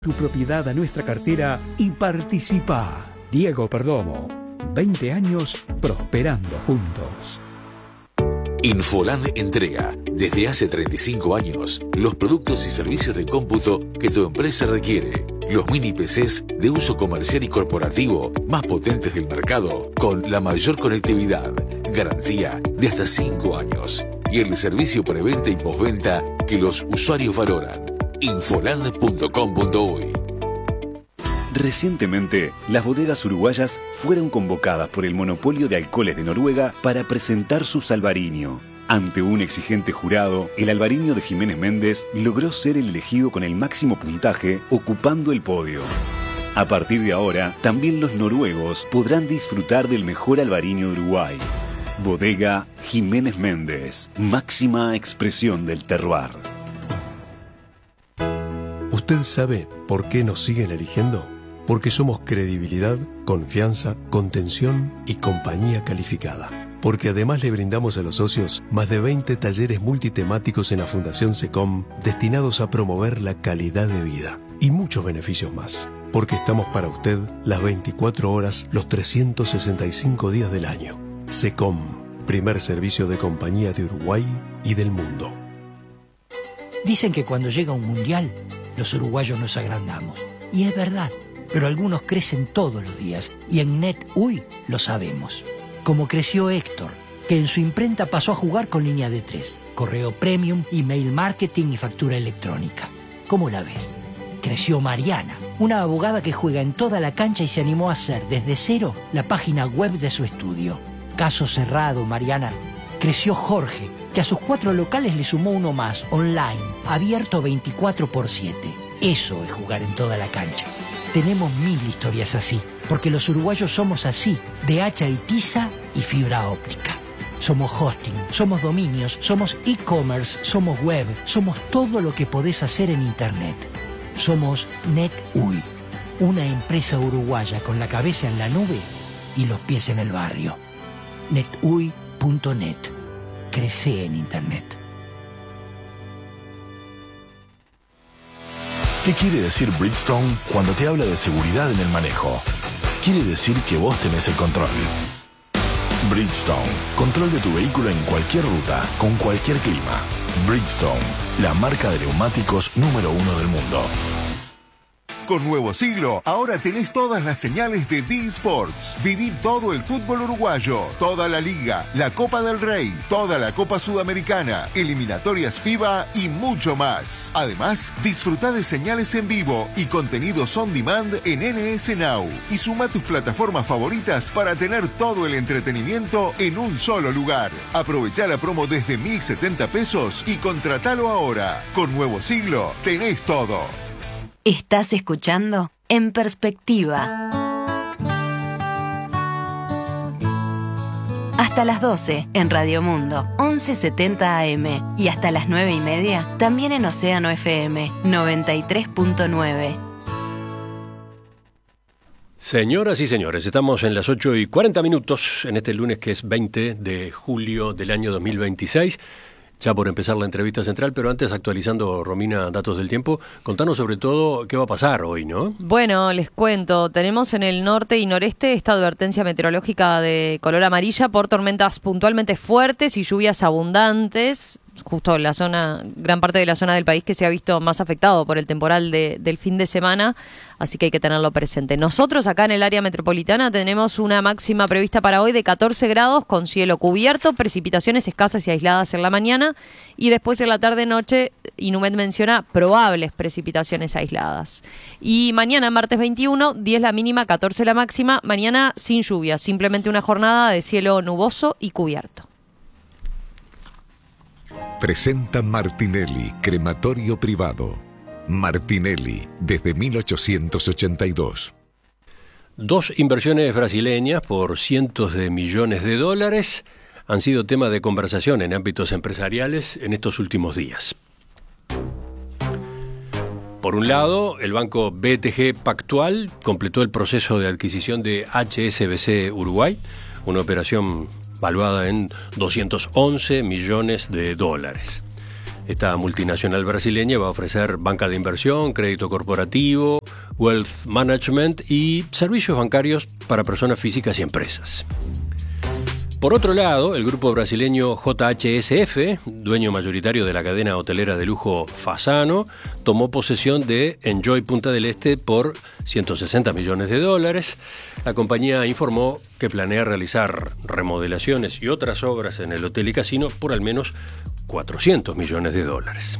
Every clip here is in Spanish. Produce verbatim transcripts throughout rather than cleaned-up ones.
tu propiedad a nuestra cartera y participa. Diego Perdomo, veinte años prosperando juntos. Infoland entrega, desde hace treinta y cinco años, los productos y servicios de cómputo que tu empresa requiere. Los mini P Cs de uso comercial y corporativo más potentes del mercado, con la mayor conectividad, garantía de hasta cinco años y el servicio preventa y postventa que los usuarios valoran. Infoland punto com punto uy. Recientemente, las bodegas uruguayas fueron convocadas por el monopolio de alcoholes de Noruega para presentar su Albariño. Ante un exigente jurado, el Albariño de Jiménez Méndez logró ser el elegido con el máximo puntaje, ocupando el podio. A partir de ahora, también los noruegos podrán disfrutar del mejor Albariño de Uruguay. Bodega Jiménez Méndez, máxima expresión del terroir. ¿Usted sabe por qué nos siguen eligiendo? Porque somos credibilidad, confianza, contención y compañía calificada. Porque además le brindamos a los socios más de veinte talleres multitemáticos en la Fundación SECOM destinados a promover la calidad de vida y muchos beneficios más. Porque estamos para usted las veinticuatro horas, los trescientos sesenta y cinco días del año. SECOM, primer servicio de compañía de Uruguay y del mundo. Dicen que cuando llega un mundial, los uruguayos nos agrandamos. Y es verdad, pero algunos crecen todos los días y en NetUI lo sabemos. Como creció Héctor, que en su imprenta pasó a jugar con línea de tres, correo premium, email marketing y factura electrónica. ¿Cómo la ves? Creció Mariana, una abogada que juega en toda la cancha y se animó a hacer desde cero la página web de su estudio. Caso cerrado, Mariana. Creció Jorge, que a sus cuatro locales le sumó uno más, online, abierto veinticuatro por siete. Eso es jugar en toda la cancha. Tenemos mil historias así, porque los uruguayos somos así, de hacha y tiza y fibra óptica. Somos hosting, somos dominios, somos e-commerce, somos web, somos todo lo que podés hacer en Internet. Somos NetUI, una empresa uruguaya con la cabeza en la nube y los pies en el barrio. netui punto net. Crece en Internet. ¿Qué quiere decir Bridgestone cuando te habla de seguridad en el manejo? Quiere decir que vos tenés el control. Bridgestone, control de tu vehículo en cualquier ruta, con cualquier clima. Bridgestone, la marca de neumáticos número uno del mundo. Con Nuevo Siglo, ahora tenés todas las señales de D-Sports. Viví todo el fútbol uruguayo, toda la Liga, la Copa del Rey, toda la Copa Sudamericana, eliminatorias FIBA y mucho más. Además, disfruta de señales en vivo y contenidos on demand en N S Now. Y suma tus plataformas favoritas para tener todo el entretenimiento en un solo lugar. Aprovecha la promo desde mil setenta pesos y contratalo ahora. Con Nuevo Siglo, tenés todo. Estás escuchando En Perspectiva. Hasta las doce en Radio Mundo, once setenta A M. Y hasta las nueve y media, también en Océano F M, noventa y tres punto nueve. Señoras y señores, estamos en las ocho y cuarenta minutos en este lunes que es veinte de julio del año dos mil veintiséis. Ya por empezar la entrevista central, pero antes actualizando, Romina, datos del tiempo, contanos sobre todo qué va a pasar hoy, ¿no? Bueno, les cuento, tenemos en el norte y noreste esta advertencia meteorológica de color amarilla por tormentas puntualmente fuertes y lluvias abundantes, justo en la zona, gran parte de la zona del país que se ha visto más afectado por el temporal de, del fin de semana, así que hay que tenerlo presente. Nosotros acá en el área metropolitana tenemos una máxima prevista para hoy de catorce grados con cielo cubierto, precipitaciones escasas y aisladas en la mañana y después en la tarde-noche, Inumet menciona probables precipitaciones aisladas. Y mañana, martes veintiuno, diez la mínima, catorce la máxima, mañana sin lluvia, simplemente una jornada de cielo nuboso y cubierto. Presenta Martinelli, crematorio privado. Martinelli, desde mil ochocientos ochenta y dos. Dos inversiones brasileñas por cientos de millones de dólares han sido tema de conversación en ámbitos empresariales en estos últimos días. Por un lado, el banco B T G Pactual completó el proceso de adquisición de H S B C Uruguay, una operación valuada en doscientos once millones de dólares. Esta multinacional brasileña va a ofrecer banca de inversión, crédito corporativo, wealth management y servicios bancarios para personas físicas y empresas. Por otro lado, el grupo brasileño J H S F, dueño mayoritario de la cadena hotelera de lujo Fasano, tomó posesión de Enjoy Punta del Este por ciento sesenta millones de dólares. La compañía informó que planea realizar remodelaciones y otras obras en el hotel y casino por al menos cuatrocientos millones de dólares.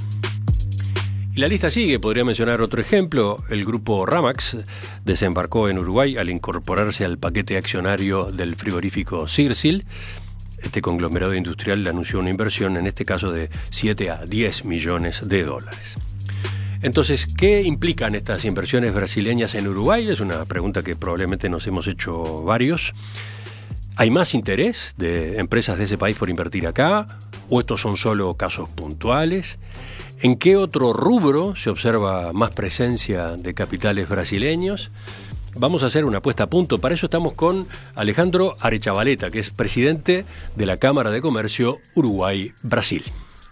Y la lista sigue, podría mencionar otro ejemplo. El grupo Ramax desembarcó en Uruguay al incorporarse al paquete accionario del frigorífico Cirsil. Este conglomerado industrial anunció una inversión, en este caso de siete a diez millones de dólares. Entonces, ¿qué implican estas inversiones brasileñas en Uruguay? Es una pregunta que probablemente nos hemos hecho varios. ¿Hay más interés de empresas de ese país por invertir acá? ¿O estos son solo casos puntuales? ¿En qué otro rubro se observa más presencia de capitales brasileños? Vamos a hacer una puesta a punto. Para eso estamos con Alejandro Arechavaleta, que es presidente de la Cámara de Comercio Uruguay-Brasil.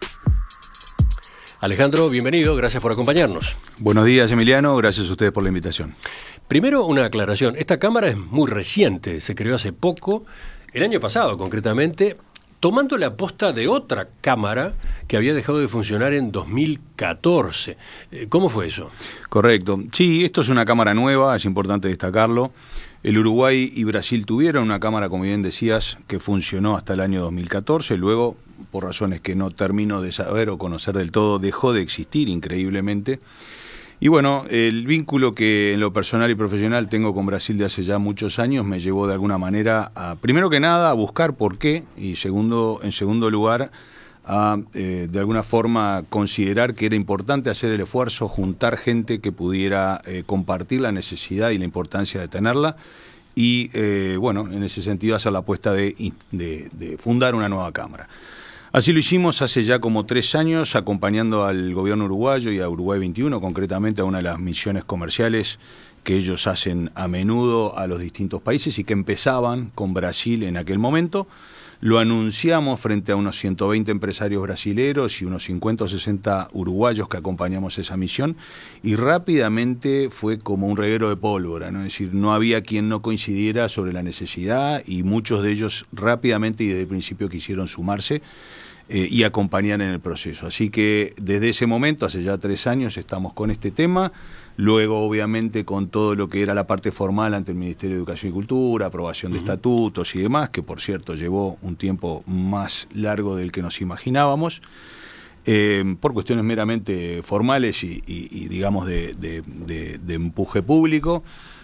Alejandro, bienvenido, gracias por acompañarnos. Buenos días, Emiliano, gracias a ustedes por la invitación. Primero, una aclaración. Esta Cámara es muy reciente, se creó hace poco, el año pasado concretamente, tomando la posta de otra Cámara que había dejado de funcionar en dos mil catorce. ¿Cómo fue eso? Correcto. Sí, esto es una Cámara nueva, es importante destacarlo. El Uruguay y Brasil tuvieron una Cámara, como bien decías, que funcionó hasta el año dos mil catorce, luego, por razones que no termino de saber o conocer del todo, dejó de existir increíblemente. Y bueno, el vínculo que en lo personal y profesional tengo con Brasil de hace ya muchos años me llevó de alguna manera a, primero que nada, a buscar por qué, y segundo, en segundo lugar, a eh, de alguna forma considerar que era importante hacer el esfuerzo, juntar gente que pudiera eh, compartir la necesidad y la importancia de tenerla, y eh, bueno, en ese sentido hacer la apuesta de, de, de fundar una nueva Cámara. Así lo hicimos hace ya como tres años, acompañando al gobierno uruguayo y a Uruguay veintiuno, concretamente a una de las misiones comerciales que ellos hacen a menudo a los distintos países y que empezaban con Brasil en aquel momento. Lo anunciamos frente a unos ciento veinte empresarios brasileros y unos cincuenta o sesenta uruguayos que acompañamos esa misión, y rápidamente fue como un reguero de pólvora, ¿no? Es decir, no había quien no coincidiera sobre la necesidad, y muchos de ellos rápidamente y desde el principio quisieron sumarse eh, y acompañar en el proceso. Así que desde ese momento, hace ya tres años, estamos con este tema. Luego, obviamente, con todo lo que era la parte formal ante el Ministerio de Educación y Cultura, aprobación de uh-huh. estatutos y demás, que por cierto llevó un tiempo más largo del que nos imaginábamos, eh, por cuestiones meramente formales y, y, y digamos, de, de, de, de empuje público.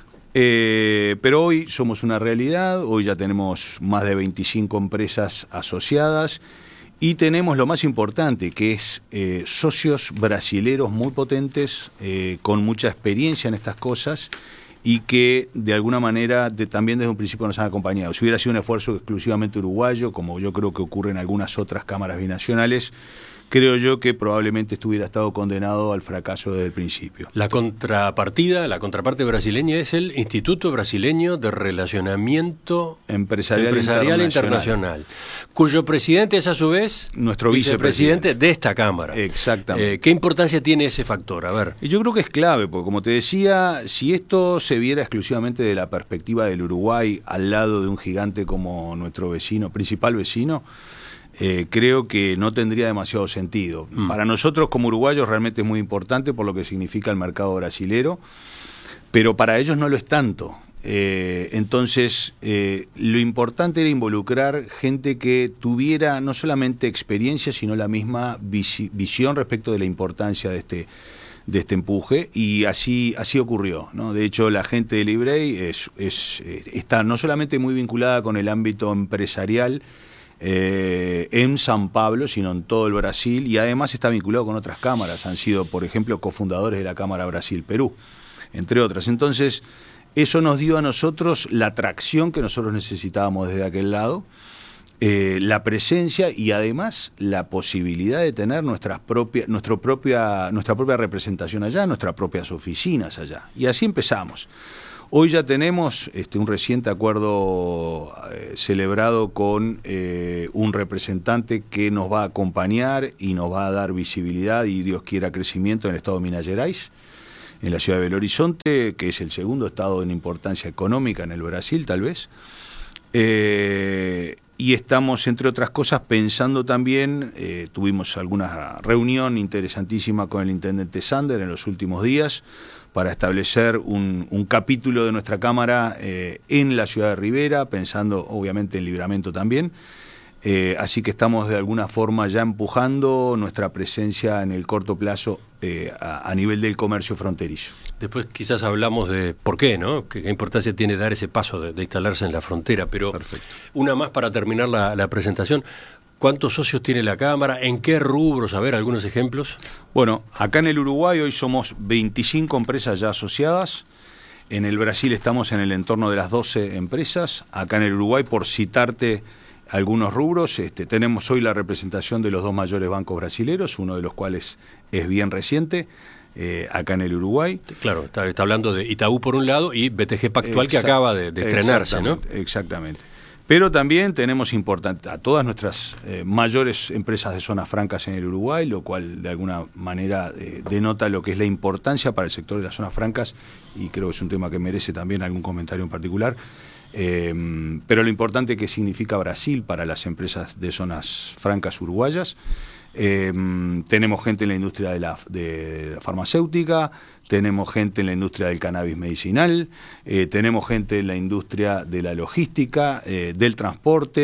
Eh, pero hoy somos una realidad, hoy ya tenemos más de veinticinco empresas asociadas, y tenemos lo más importante, que es eh, socios brasileros muy potentes, eh, con mucha experiencia en estas cosas, y que de alguna manera de, también desde un principio nos han acompañado. Si hubiera sido un esfuerzo exclusivamente uruguayo, como yo creo que ocurre en algunas otras cámaras binacionales, creo yo que probablemente estuviera estado condenado al fracaso desde el principio. La contrapartida, la contraparte brasileña es el Instituto Brasileño de Relacionamiento Empresarial, Empresarial Internacional. Internacional, cuyo presidente es a su vez nuestro vicepresidente, vicepresidente de esta Cámara. Exactamente. Eh, ¿Qué importancia tiene ese factor? A ver. Y yo creo que es clave, porque como te decía, si esto se viera exclusivamente de la perspectiva del Uruguay al lado de un gigante como nuestro vecino, principal vecino, Eh, creo que no tendría demasiado sentido. Mm. Para nosotros como uruguayos realmente es muy importante por lo que significa el mercado brasilero, pero para ellos no lo es tanto. Eh, entonces, eh, lo importante era involucrar gente que tuviera no solamente experiencia, sino la misma vis- visión respecto de la importancia de este de este empuje, y así así ocurrió, ¿no? De hecho, la gente de Librey es, es, está no solamente muy vinculada con el ámbito empresarial Eh, en San Pablo, sino en todo el Brasil, y además está vinculado con otras cámaras. Han sido, por ejemplo, cofundadores de la Cámara Brasil-Perú, entre otras. Entonces, eso nos dio a nosotros la tracción que nosotros necesitábamos desde aquel lado, eh, la presencia y además la posibilidad de tener nuestras propias, nuestra propia, nuestra propia representación allá, nuestras propias oficinas allá. Y así empezamos. Hoy ya tenemos este, un reciente acuerdo eh, celebrado con eh, un representante que nos va a acompañar y nos va a dar visibilidad y Dios quiera crecimiento en el estado de Minas Gerais, en la ciudad de Belo Horizonte, que es el segundo estado en importancia económica en el Brasil, tal vez. Eh, y estamos, entre otras cosas, pensando también, eh, tuvimos alguna reunión interesantísima con el intendente Sander en los últimos días, para establecer un, un capítulo de nuestra Cámara eh, en la ciudad de Rivera, pensando obviamente en Libramento también. Eh, así que estamos de alguna forma ya empujando nuestra presencia en el corto plazo eh, a, a nivel del comercio fronterizo. Después quizás hablamos de por qué, ¿no? ¿Qué, qué importancia tiene dar ese paso de, de instalarse en la frontera? Pero perfecto. Una más para terminar la, la presentación. ¿Cuántos socios tiene la Cámara? ¿En qué rubros? A ver, algunos ejemplos. Bueno, acá en el Uruguay hoy somos veinticinco empresas ya asociadas. En el Brasil estamos en el entorno de las doce empresas. Acá en el Uruguay, por citarte algunos rubros, este, tenemos hoy la representación de los dos mayores bancos brasileros, uno de los cuales es bien reciente, eh, acá en el Uruguay. Claro, está, está hablando de Itaú por un lado y B T G Pactual, Exact- que acaba de, de estrenarse, ¿no? Exactamente. Pero también tenemos importante a todas nuestras eh, mayores empresas de zonas francas en el Uruguay, lo cual de alguna manera eh, denota lo que es la importancia para el sector de las zonas francas, y creo que es un tema que merece también algún comentario en particular. Eh, pero lo importante que significa Brasil para las empresas de zonas francas uruguayas. Eh, tenemos gente en la industria de la, de la farmacéutica, tenemos gente en la industria del cannabis medicinal, eh, tenemos gente en la industria de la logística, eh, del transporte,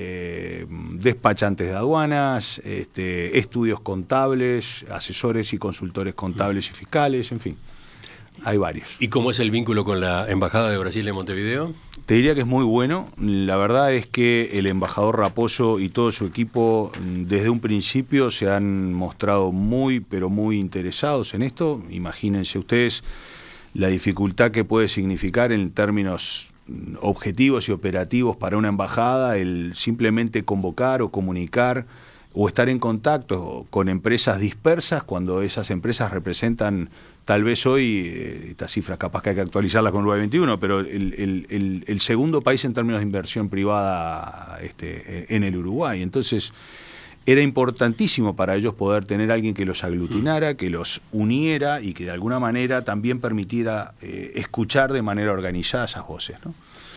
eh, despachantes de aduanas, este, estudios contables, asesores y consultores contables y fiscales, en fin. Hay varios. ¿Y cómo es el vínculo con la Embajada de Brasil en Montevideo? Te diría que es muy bueno. La verdad es que el embajador Raposo y todo su equipo desde un principio se han mostrado muy, pero muy interesados en esto. Imagínense ustedes la dificultad que puede significar en términos objetivos y operativos para una embajada el simplemente convocar o comunicar o estar en contacto con empresas dispersas cuando esas empresas representan, tal vez hoy, eh, estas cifras capaz que hay que actualizarlas con Uruguay veintiuno, pero el, el, el, el segundo país en términos de inversión privada este, en el Uruguay. Entonces, era importantísimo para ellos poder tener a alguien que los aglutinara, que los uniera y que de alguna manera también permitiera eh, escuchar de manera organizada esas voces, ¿no?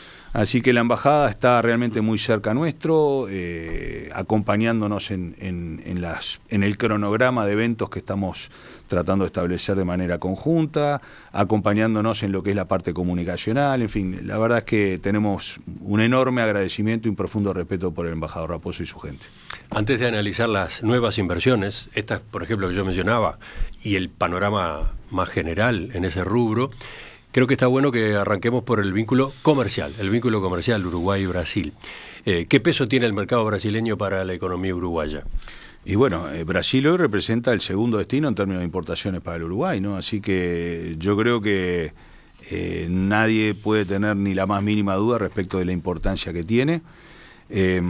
Así que la embajada está realmente muy cerca nuestro, eh, acompañándonos en, en, en, las, en el cronograma de eventos que estamos tratando de establecer de manera conjunta, acompañándonos en lo que es la parte comunicacional, en fin, la verdad es que tenemos un enorme agradecimiento y un profundo respeto por el embajador Raposo y su gente. Antes de analizar las nuevas inversiones, estas, por ejemplo, que yo mencionaba, y el panorama más general en ese rubro, creo que está bueno que arranquemos por el vínculo comercial, el vínculo comercial Uruguay-Brasil. Eh, ¿Qué peso tiene el mercado brasileño para la economía uruguaya? Y bueno, eh, Brasil hoy representa el segundo destino en términos de importaciones para el Uruguay, ¿no? Así que yo creo que eh, nadie puede tener ni la más mínima duda respecto de la importancia que tiene. Eh,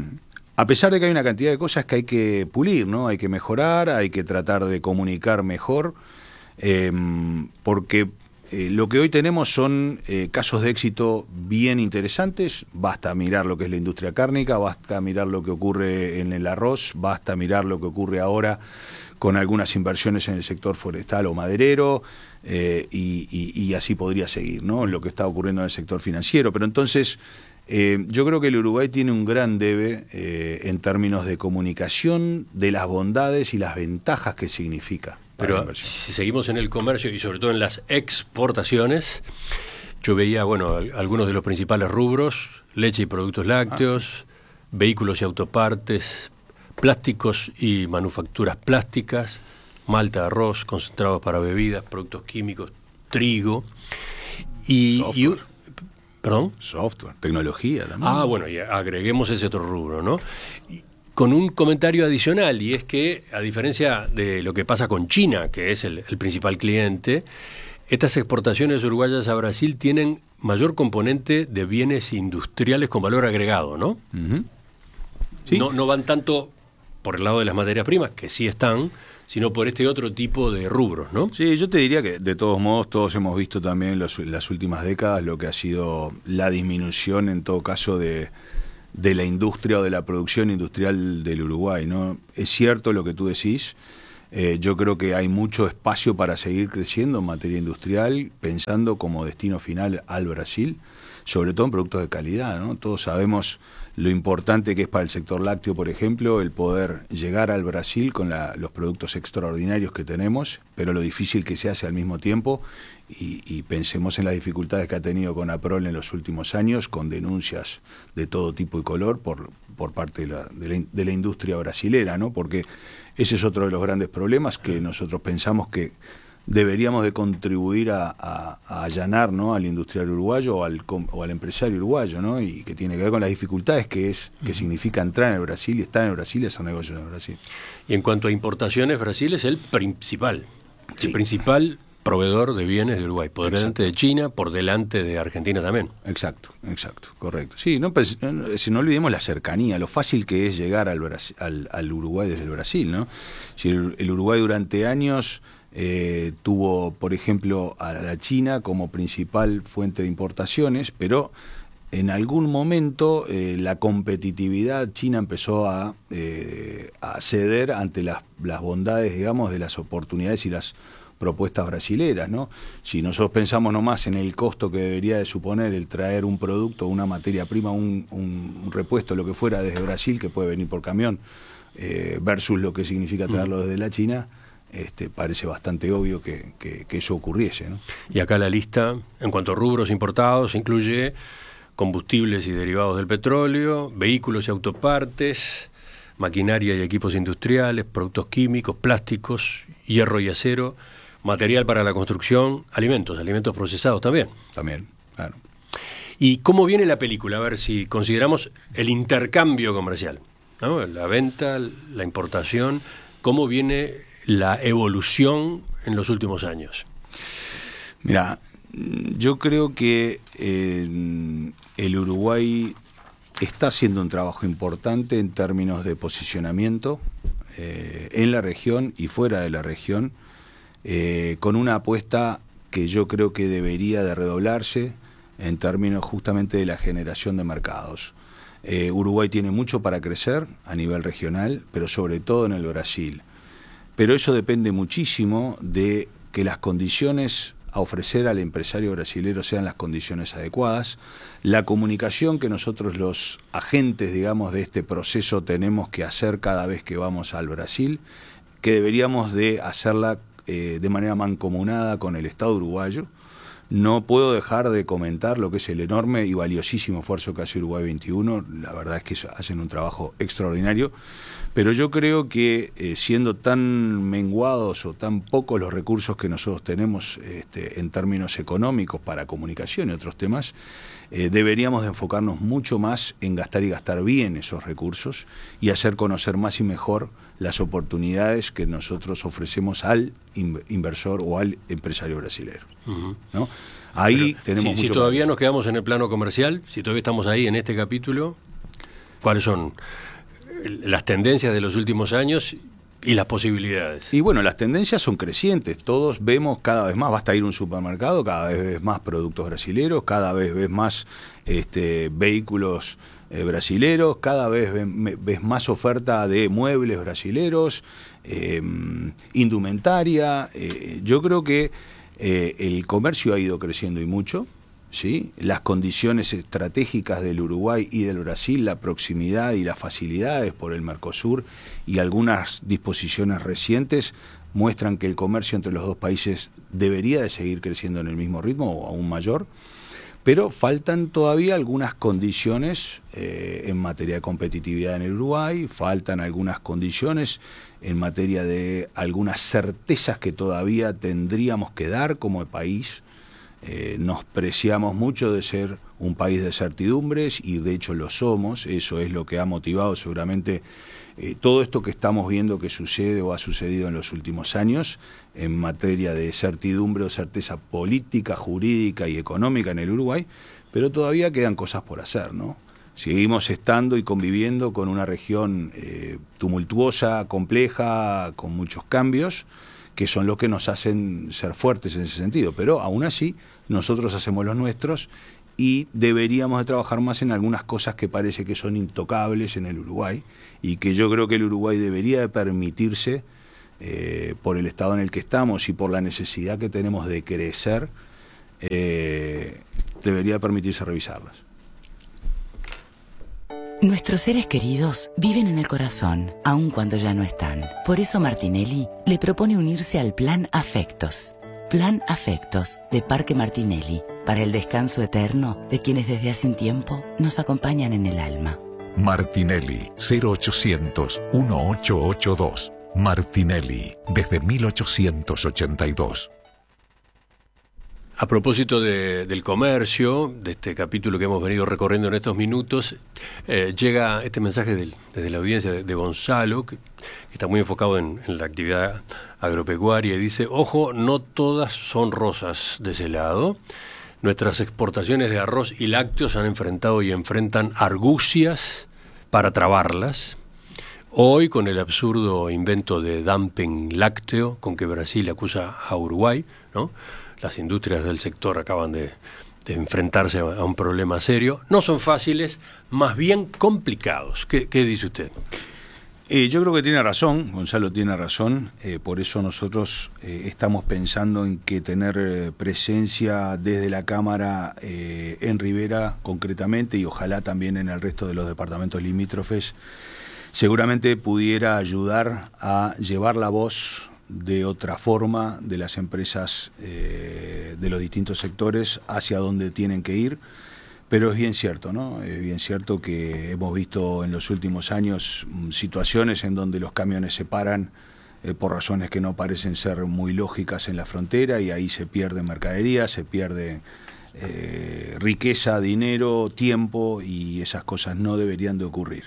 a pesar de que hay una cantidad de cosas que hay que pulir, ¿no? Hay que mejorar, hay que tratar de comunicar mejor, eh, porque Eh, lo que hoy tenemos son eh, casos de éxito bien interesantes. Basta mirar lo que es la industria cárnica, basta mirar lo que ocurre en el arroz, basta mirar lo que ocurre ahora con algunas inversiones en el sector forestal o maderero, eh, y, y, y así podría seguir, ¿no? Lo que está ocurriendo en el sector financiero. Pero entonces, eh, yo creo que el Uruguay tiene un gran debe eh, en términos de comunicación de las bondades y las ventajas que significa. Pero si seguimos en el comercio y sobre todo en las exportaciones, yo veía, bueno, algunos de los principales rubros: leche y productos lácteos, ah. vehículos y autopartes, plásticos y manufacturas plásticas, malta, arroz, concentrados para bebidas, productos químicos, trigo y... Software. y ¿Perdón? Software, tecnología también. Ah, bueno, y agreguemos ese otro rubro, ¿no? Y, con un comentario adicional, y es que, a diferencia de lo que pasa con China, que es el, el principal cliente, estas exportaciones uruguayas a Brasil tienen mayor componente de bienes industriales con valor agregado, ¿no? Uh-huh. ¿Sí? No, no van tanto por el lado de las materias primas, que sí están, sino por este otro tipo de rubros, ¿no? Sí, yo te diría que de todos modos todos hemos visto también en los, las últimas décadas lo que ha sido la disminución en todo caso de, de la industria o de la producción industrial del Uruguay, ¿no? Es cierto lo que tú decís, eh, yo creo que hay mucho espacio para seguir creciendo en materia industrial, pensando como destino final al Brasil, sobre todo en productos de calidad, ¿no? Todos sabemos lo importante que es para el sector lácteo, por ejemplo, el poder llegar al Brasil con la, los productos extraordinarios que tenemos, pero lo difícil que se hace al mismo tiempo, y, y pensemos en las dificultades que ha tenido Conaprol en los últimos años, con denuncias de todo tipo y color por, por parte de la, de, la, de la industria brasilera, ¿no? Porque ese es otro de los grandes problemas que nosotros pensamos que deberíamos de contribuir a, a, a allanar, ¿no?, al industrial uruguayo o al, o al empresario uruguayo, ¿no?, y que tiene que ver con las dificultades que es que significa entrar en el Brasil y estar en el Brasil y hacer negocios en el Brasil. Y en cuanto a importaciones, Brasil es el principal, sí. el principal proveedor de bienes de Uruguay, por delante de China, por delante de Argentina también. Exacto, exacto, correcto. Sí, no, pues, no, si no olvidemos la cercanía, lo fácil que es llegar al, Brasil, al, al Uruguay desde el Brasil, ¿no? Si el, el Uruguay durante años Eh, tuvo, por ejemplo, a la China como principal fuente de importaciones, pero en algún momento eh, la competitividad china empezó a, eh, a ceder ante las, las bondades, digamos, de las oportunidades y las propuestas brasileras, ¿no? Si nosotros pensamos nomás en el costo que debería de suponer el traer un producto, una materia prima, un, un, un repuesto, lo que fuera desde Brasil, que puede venir por camión, eh, versus lo que significa traerlo desde la China, Este, parece bastante obvio que, que, que eso ocurriese, ¿no? Y acá la lista, en cuanto a rubros importados, incluye combustibles y derivados del petróleo, vehículos y autopartes, maquinaria y equipos industriales, productos químicos, plásticos, hierro y acero, material para la construcción, alimentos, alimentos procesados también. También, claro. ¿Y cómo viene la película? A ver si consideramos el intercambio comercial, ¿no? La venta, la importación, ¿cómo viene la evolución en los últimos años? Mira, yo creo que eh, el Uruguay está haciendo un trabajo importante en términos de posicionamiento eh, en la región y fuera de la región, eh, con una apuesta que yo creo que debería de redoblarse en términos justamente de la generación de mercados. Eh, Uruguay tiene mucho para crecer a nivel regional, pero sobre todo en el Brasil. Pero eso depende muchísimo de que las condiciones a ofrecer al empresario brasilero sean las condiciones adecuadas. La comunicación que nosotros los agentes, digamos, de este proceso tenemos que hacer cada vez que vamos al Brasil, que deberíamos de hacerla eh, de manera mancomunada con el Estado uruguayo. No puedo dejar de comentar lo que es el enorme y valiosísimo esfuerzo que hace Uruguay veintiuno. La verdad es que hacen un trabajo extraordinario. Pero yo creo que eh, siendo tan menguados o tan pocos los recursos que nosotros tenemos este, en términos económicos para comunicación y otros temas, eh, deberíamos de enfocarnos mucho más en gastar y gastar bien esos recursos y hacer conocer más y mejor las oportunidades que nosotros ofrecemos al inversor o al empresario brasileño, uh-huh. ¿no? Ahí Pero, tenemos si, mucho si todavía nos quedamos en el plano comercial, si todavía estamos ahí en este capítulo, ¿cuáles son las tendencias de los últimos años y las posibilidades? Y bueno, las tendencias son crecientes. Todos vemos cada vez más, basta ir a un supermercado, cada vez ves más productos brasileros, cada vez ves más este, vehículos eh, brasileros, cada vez ves, ves más oferta de muebles brasileros, eh, indumentaria. Eh, yo creo que eh, el comercio ha ido creciendo y mucho. ¿Sí? Las condiciones estratégicas del Uruguay y del Brasil, la proximidad y las facilidades por el Mercosur y algunas disposiciones recientes muestran que el comercio entre los dos países debería de seguir creciendo en el mismo ritmo o aún mayor, pero faltan todavía algunas condiciones eh, en materia de competitividad en el Uruguay, faltan algunas condiciones en materia de algunas certezas que todavía tendríamos que dar como país. Eh, nos preciamos mucho de ser un país de certidumbres y de hecho lo somos. Eso es lo que ha motivado seguramente eh, todo esto que estamos viendo que sucede o ha sucedido en los últimos años en materia de certidumbre o certeza política, jurídica y económica en el Uruguay, pero todavía quedan cosas por hacer, ¿no? Seguimos estando y conviviendo con una región eh, tumultuosa, compleja, con muchos cambios, que son los que nos hacen ser fuertes en ese sentido. Pero aún así, nosotros hacemos los nuestros y deberíamos de trabajar más en algunas cosas que parece que son intocables en el Uruguay y que yo creo que el Uruguay debería de permitirse, eh, por el estado en el que estamos y por la necesidad que tenemos de crecer, eh, debería permitirse revisarlas. Nuestros seres queridos viven en el corazón, aun cuando ya no están. Por eso Martinelli le propone unirse al Plan Afectos. Plan Afectos de Parque Martinelli, para el descanso eterno de quienes desde hace un tiempo nos acompañan en el alma. Martinelli, cero ochocientos, dieciocho ochenta y dos. Martinelli, desde mil ochocientos ochenta y dos. A propósito de, del comercio, de este capítulo que hemos venido recorriendo en estos minutos, eh, llega este mensaje del, desde la audiencia de, de Gonzalo, que, que está muy enfocado en, en la actividad agropecuaria, y dice: ojo, no todas son rosas de ese lado. Nuestras exportaciones de arroz y lácteos han enfrentado y enfrentan argucias para trabarlas. Hoy, con el absurdo invento de dumping lácteo con que Brasil acusa a Uruguay, ¿no? Las industrias del sector acaban de, de enfrentarse a un problema serio. No son fáciles, más bien complicados. ¿Qué, qué dice usted? Eh, yo creo que tiene razón, Gonzalo tiene razón. Eh, por eso nosotros eh, estamos pensando en que tener eh, presencia desde la Cámara eh, en Rivera concretamente, y ojalá también en el resto de los departamentos limítrofes, seguramente pudiera ayudar a llevar la voz de otra forma de las empresas eh, de los distintos sectores hacia donde tienen que ir. Pero es bien cierto, ¿no? Es bien cierto que hemos visto en los últimos años situaciones en donde los camiones se paran eh, por razones que no parecen ser muy lógicas en la frontera, y ahí se pierde mercadería, se pierde eh, riqueza, dinero, tiempo, y esas cosas no deberían de ocurrir.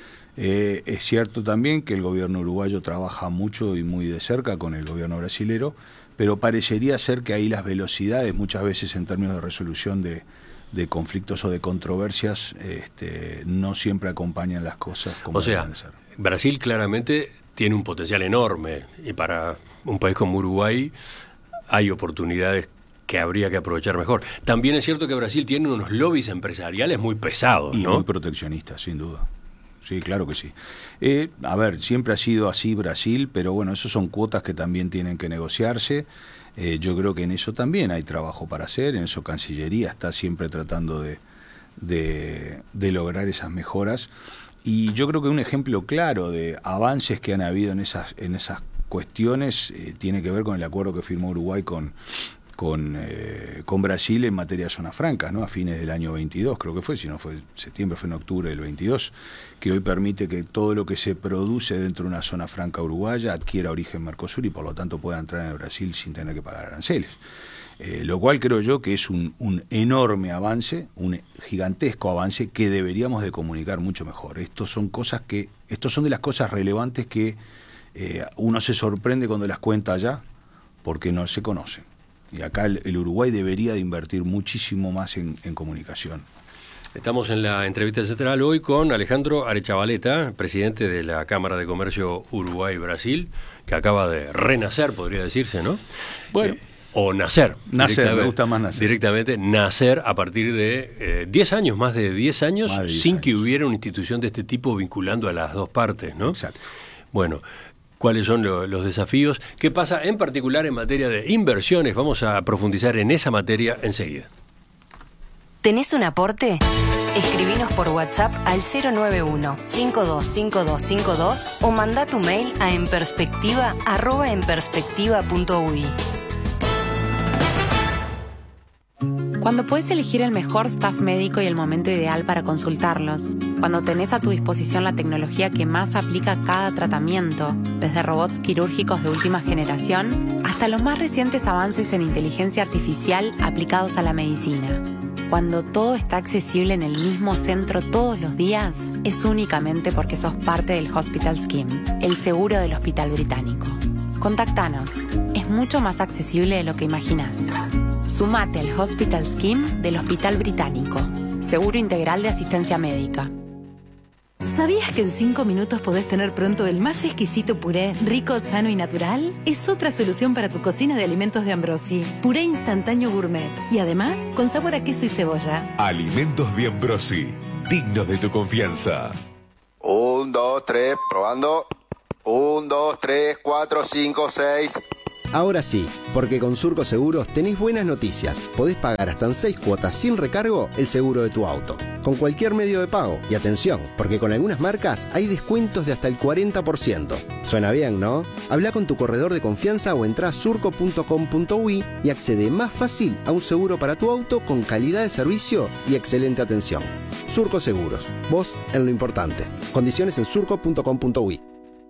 Eh, es cierto también que el gobierno uruguayo trabaja mucho y muy de cerca con el gobierno brasilero, pero parecería ser que ahí las velocidades, muchas veces en términos de resolución de, de conflictos o de controversias, este, no siempre acompañan las cosas como o sea, deben ser. Brasil claramente tiene un potencial enorme, y para un país como Uruguay hay oportunidades que habría que aprovechar mejor. También es cierto que Brasil tiene unos lobbies empresariales muy pesados, y ¿no? muy proteccionistas, sin duda. Sí, claro que sí. Eh, a ver, siempre ha sido así Brasil, pero bueno, eso son cuotas que también tienen que negociarse. Eh, yo creo que en eso también hay trabajo para hacer, en eso Cancillería está siempre tratando de, de, de lograr esas mejoras. Y yo creo que un ejemplo claro de avances que han habido en esas, en esas cuestiones eh, tiene que ver con el acuerdo que firmó Uruguay con... Con, eh, con Brasil en materia de zonas francas, ¿no? A fines del año veintidós, creo que fue, si no fue septiembre, fue en octubre del veintidós, que hoy permite que todo lo que se produce dentro de una zona franca uruguaya adquiera origen Mercosur y por lo tanto pueda entrar en Brasil sin tener que pagar aranceles. Eh, lo cual creo yo que es un, un enorme avance, un gigantesco avance que deberíamos de comunicar mucho mejor. Estos son cosas que, estos son de las cosas relevantes que eh, uno se sorprende cuando las cuenta allá, porque no se conocen. Y acá el, el Uruguay debería de invertir muchísimo más en, en comunicación. Estamos en la entrevista central hoy con Alejandro Arechavaleta, presidente de la Cámara de Comercio Uruguay-Brasil, que acaba de renacer, podría decirse, ¿no? Bueno. Eh, o nacer. Nacer, me gusta más nacer. Directamente nacer a partir de diez eh, años, más de diez años, de diez sin años. que hubiera una institución de este tipo vinculando a las dos partes, ¿no? Exacto. Bueno, ¿cuáles son lo, los desafíos? ¿Qué pasa en particular en materia de inversiones? Vamos a profundizar en esa materia enseguida. ¿Tenés un aporte? Escribinos por WhatsApp al cero nueve uno, cinco dos cinco dos cinco dos o mandá tu mail a enperspectiva arroba enperspectiva punto u i. Cuando puedes elegir el mejor staff médico y el momento ideal para consultarlos, cuando tenés a tu disposición la tecnología que más aplica a cada tratamiento, desde robots quirúrgicos de última generación hasta los más recientes avances en inteligencia artificial aplicados a la medicina. Cuando todo está accesible en el mismo centro todos los días, es únicamente porque sos parte del Hospital Scheme, el seguro del Hospital Británico. Contactanos, es mucho más accesible de lo que imaginás. Sumate al Hospital Scheme del Hospital Británico. seguro integral de asistencia médica. ¿Sabías que en cinco minutos podés tener pronto el más exquisito puré, rico, sano y natural? Es otra solución para tu cocina de alimentos de Ambrosi. Puré instantáneo gourmet. Y además, con sabor a queso y cebolla. Alimentos de Ambrosi, dignos de tu confianza. Un, dos, tres, probando. Un, dos, tres, cuatro, cinco, seis. Ahora sí, porque con Surco Seguros tenés buenas noticias. Podés pagar hasta en seis cuotas sin recargo el seguro de tu auto, con cualquier medio de pago. Y atención, porque con algunas marcas hay descuentos de hasta el cuarenta por ciento. Suena bien, ¿no? Habla con tu corredor de confianza o entrá a surco punto com punto uy y accede más fácil a un seguro para tu auto con calidad de servicio y excelente atención. Surco Seguros, vos en lo importante. Condiciones en surco punto com punto uy.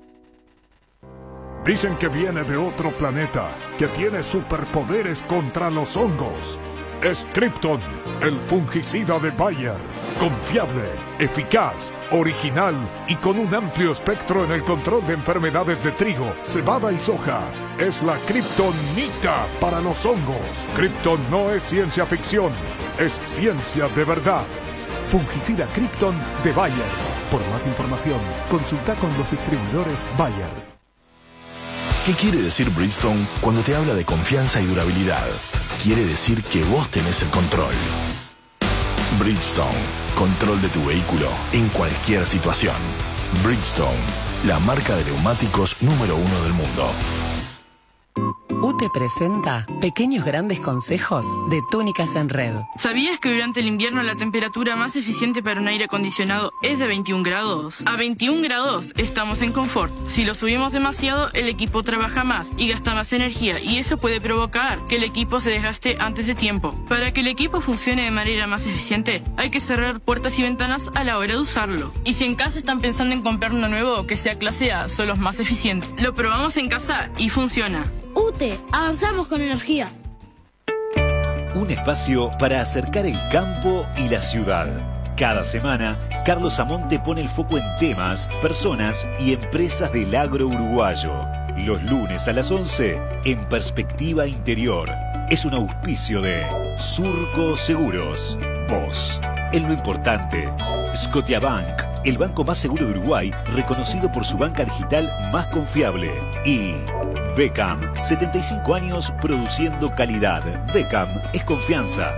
Dicen que viene de otro planeta, que tiene superpoderes contra los hongos. Es Krypton, el fungicida de Bayer. Confiable, eficaz, original y con un amplio espectro en el control de enfermedades de trigo, cebada y soja. Es la Kryptonita para los hongos. Krypton no es ciencia ficción, es ciencia de verdad. Fungicida Krypton de Bayer. Por más información, consulta con los distribuidores Bayer. ¿Qué quiere decir Bridgestone cuando te habla de confianza y durabilidad? Quiere decir que vos tenés el control. Bridgestone, control de tu vehículo en cualquier situación. Bridgestone, la marca de neumáticos número uno del mundo. U T E presenta Pequeños Grandes Consejos de Túnicas en Red. ¿Sabías que durante el invierno la temperatura más eficiente para un aire acondicionado es de veintiún grados? A veintiún grados estamos en confort. Si lo subimos demasiado, el equipo trabaja más y gasta más energía, y eso puede provocar que el equipo se desgaste antes de tiempo. Para que el equipo funcione de manera más eficiente, hay que cerrar puertas y ventanas a la hora de usarlo. Y si en casa están pensando en comprar uno nuevo que sea clase A, son los más eficientes. Lo probamos en casa y funciona. U T E, avanzamos con energía. Un espacio para acercar el campo y la ciudad. Cada semana, Carlos Amonte pone el foco en temas, personas y empresas del agro uruguayo. Los lunes a las once, en Perspectiva Interior. Es un auspicio de Surco Seguros. Vos, en lo importante. Scotiabank, el banco más seguro de Uruguay, reconocido por su banca digital más confiable. Y Beckham, setenta y cinco años produciendo calidad. Beckham es confianza.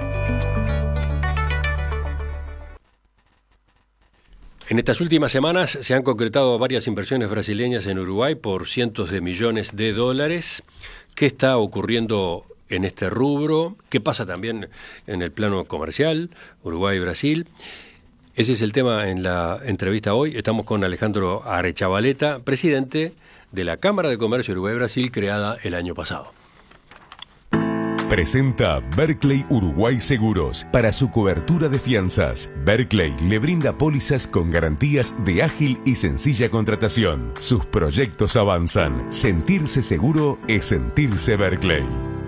En estas últimas semanas se han concretado varias inversiones brasileñas en Uruguay por cientos de millones de dólares. ¿Qué está ocurriendo en este rubro? ¿Qué pasa también en el plano comercial, Uruguay y Brasil? Ese es el tema en la entrevista hoy. Estamos con Alejandro Arechavaleta, presidente de la Cámara de Comercio Uruguay-Brasil, creada el año pasado. Presenta Berkeley Uruguay Seguros para su cobertura de fianzas. Berkeley le brinda pólizas con garantías de ágil y sencilla contratación. Sus proyectos avanzan. Sentirse seguro es sentirse Berkeley.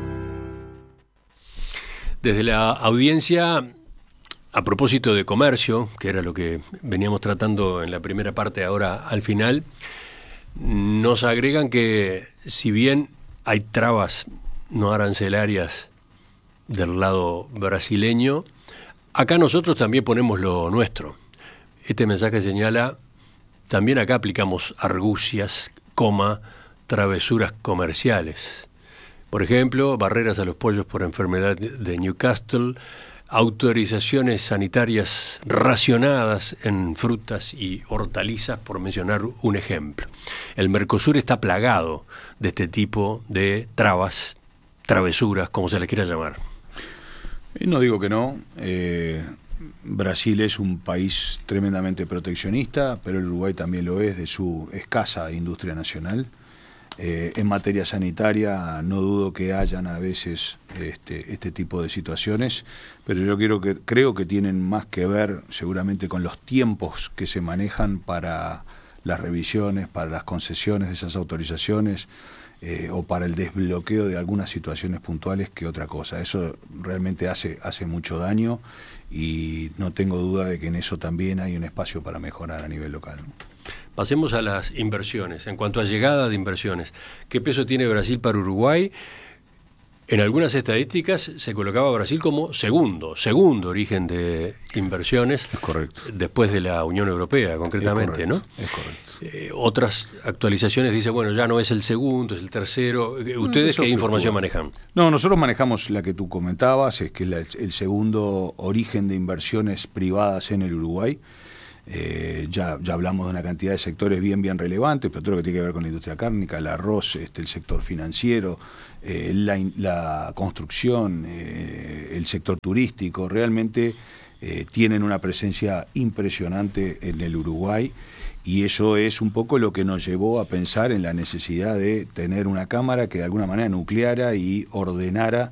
Desde la audiencia, a propósito de comercio, que era lo que veníamos tratando en la primera parte, ahora al final, nos agregan que si bien hay trabas no arancelarias del lado brasileño, acá nosotros también ponemos lo nuestro. Este mensaje señala, también acá aplicamos argucias, coma, travesuras comerciales. Por ejemplo, barreras a los pollos por enfermedad de Newcastle, autorizaciones sanitarias racionadas en frutas y hortalizas, por mencionar un ejemplo. El Mercosur está plagado de este tipo de trabas, travesuras, como se les quiera llamar. No digo que no. Eh, Brasil es un país tremendamente proteccionista, pero el Uruguay también lo es de su escasa industria nacional. Eh, en materia sanitaria no dudo que hayan a veces este, este tipo de situaciones, pero yo quiero que, creo que tienen más que ver seguramente con los tiempos que se manejan para las revisiones, para las concesiones de esas autorizaciones eh, o para el desbloqueo de algunas situaciones puntuales que otra cosa. Eso realmente hace, hace mucho daño y no tengo duda de que en eso también hay un espacio para mejorar a nivel local. Pasemos a las inversiones. En cuanto a llegada de inversiones, ¿qué peso tiene Brasil para Uruguay? En algunas estadísticas se colocaba a Brasil como segundo, segundo origen de inversiones. Es correcto. Después de la Unión Europea, concretamente, es ¿no? Es correcto. Eh, otras actualizaciones dicen, bueno, ya no es el segundo, es el tercero. ¿Ustedes Eso qué información fluctúa. manejan? No, nosotros manejamos la que tú comentabas, es que es la, el segundo origen de inversiones privadas en el Uruguay. Eh, ya, ya hablamos de una cantidad de sectores bien bien relevantes, pero todo lo que tiene que ver con la industria cárnica, el arroz, este, el sector financiero, eh, la, la construcción, eh, el sector turístico, realmente eh, tienen una presencia impresionante en el Uruguay, y eso es un poco lo que nos llevó a pensar en la necesidad de tener una cámara que de alguna manera nucleara y ordenara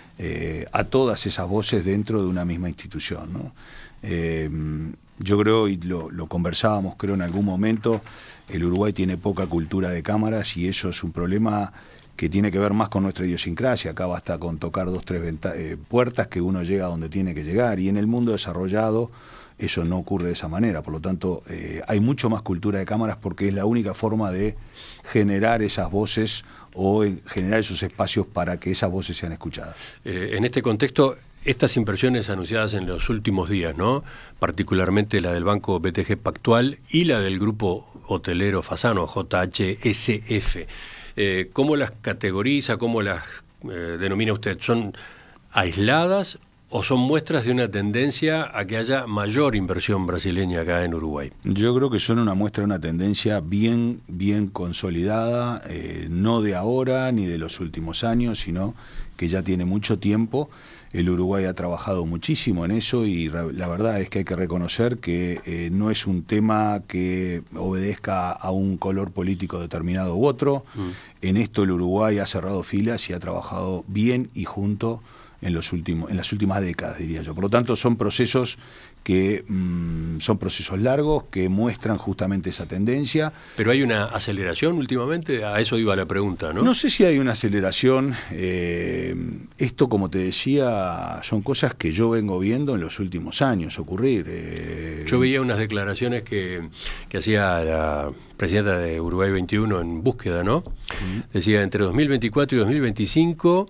eh, a todas esas voces dentro de una misma institución, ¿no? Eh, Yo creo, y lo, lo conversábamos creo en algún momento, el Uruguay tiene poca cultura de cámaras y eso es un problema que tiene que ver más con nuestra idiosincrasia. Acá basta con tocar dos, tres eh, puertas que uno llega a donde tiene que llegar, y en el mundo desarrollado eso no ocurre de esa manera. Por lo tanto, eh, hay mucho más cultura de cámaras porque es la única forma de generar esas voces o eh, generar esos espacios para que esas voces sean escuchadas. Eh, en este contexto, estas inversiones anunciadas en los últimos días, ¿no? Particularmente la del Banco B T G Pactual y la del Grupo Hotelero Fasano, J H S F, eh, ¿cómo las categoriza, cómo las eh, denomina usted? ¿Son aisladas o son muestras de una tendencia a que haya mayor inversión brasileña acá en Uruguay? Yo creo que son una muestra de una tendencia bien, bien consolidada, eh, no de ahora ni de los últimos años, sino que ya tiene mucho tiempo. El Uruguay ha trabajado muchísimo en eso y la verdad es que hay que reconocer que eh, no es un tema que obedezca a un color político determinado u otro. Mm. En esto el Uruguay ha cerrado filas y ha trabajado bien y junto en los últimos, en las últimas décadas, diría yo. Por lo tanto, son procesos que mmm, son procesos largos que muestran justamente esa tendencia. ¿Pero hay una aceleración últimamente? A eso iba la pregunta, ¿no? No sé si hay una aceleración. Eh, esto, como te decía, son cosas que yo vengo viendo en los últimos años ocurrir. Eh, yo veía unas declaraciones que, que hacía la presidenta de Uruguay veintiuno en búsqueda, ¿no? Uh-huh. Decía, entre dos mil veinticuatro y dos mil veinticinco...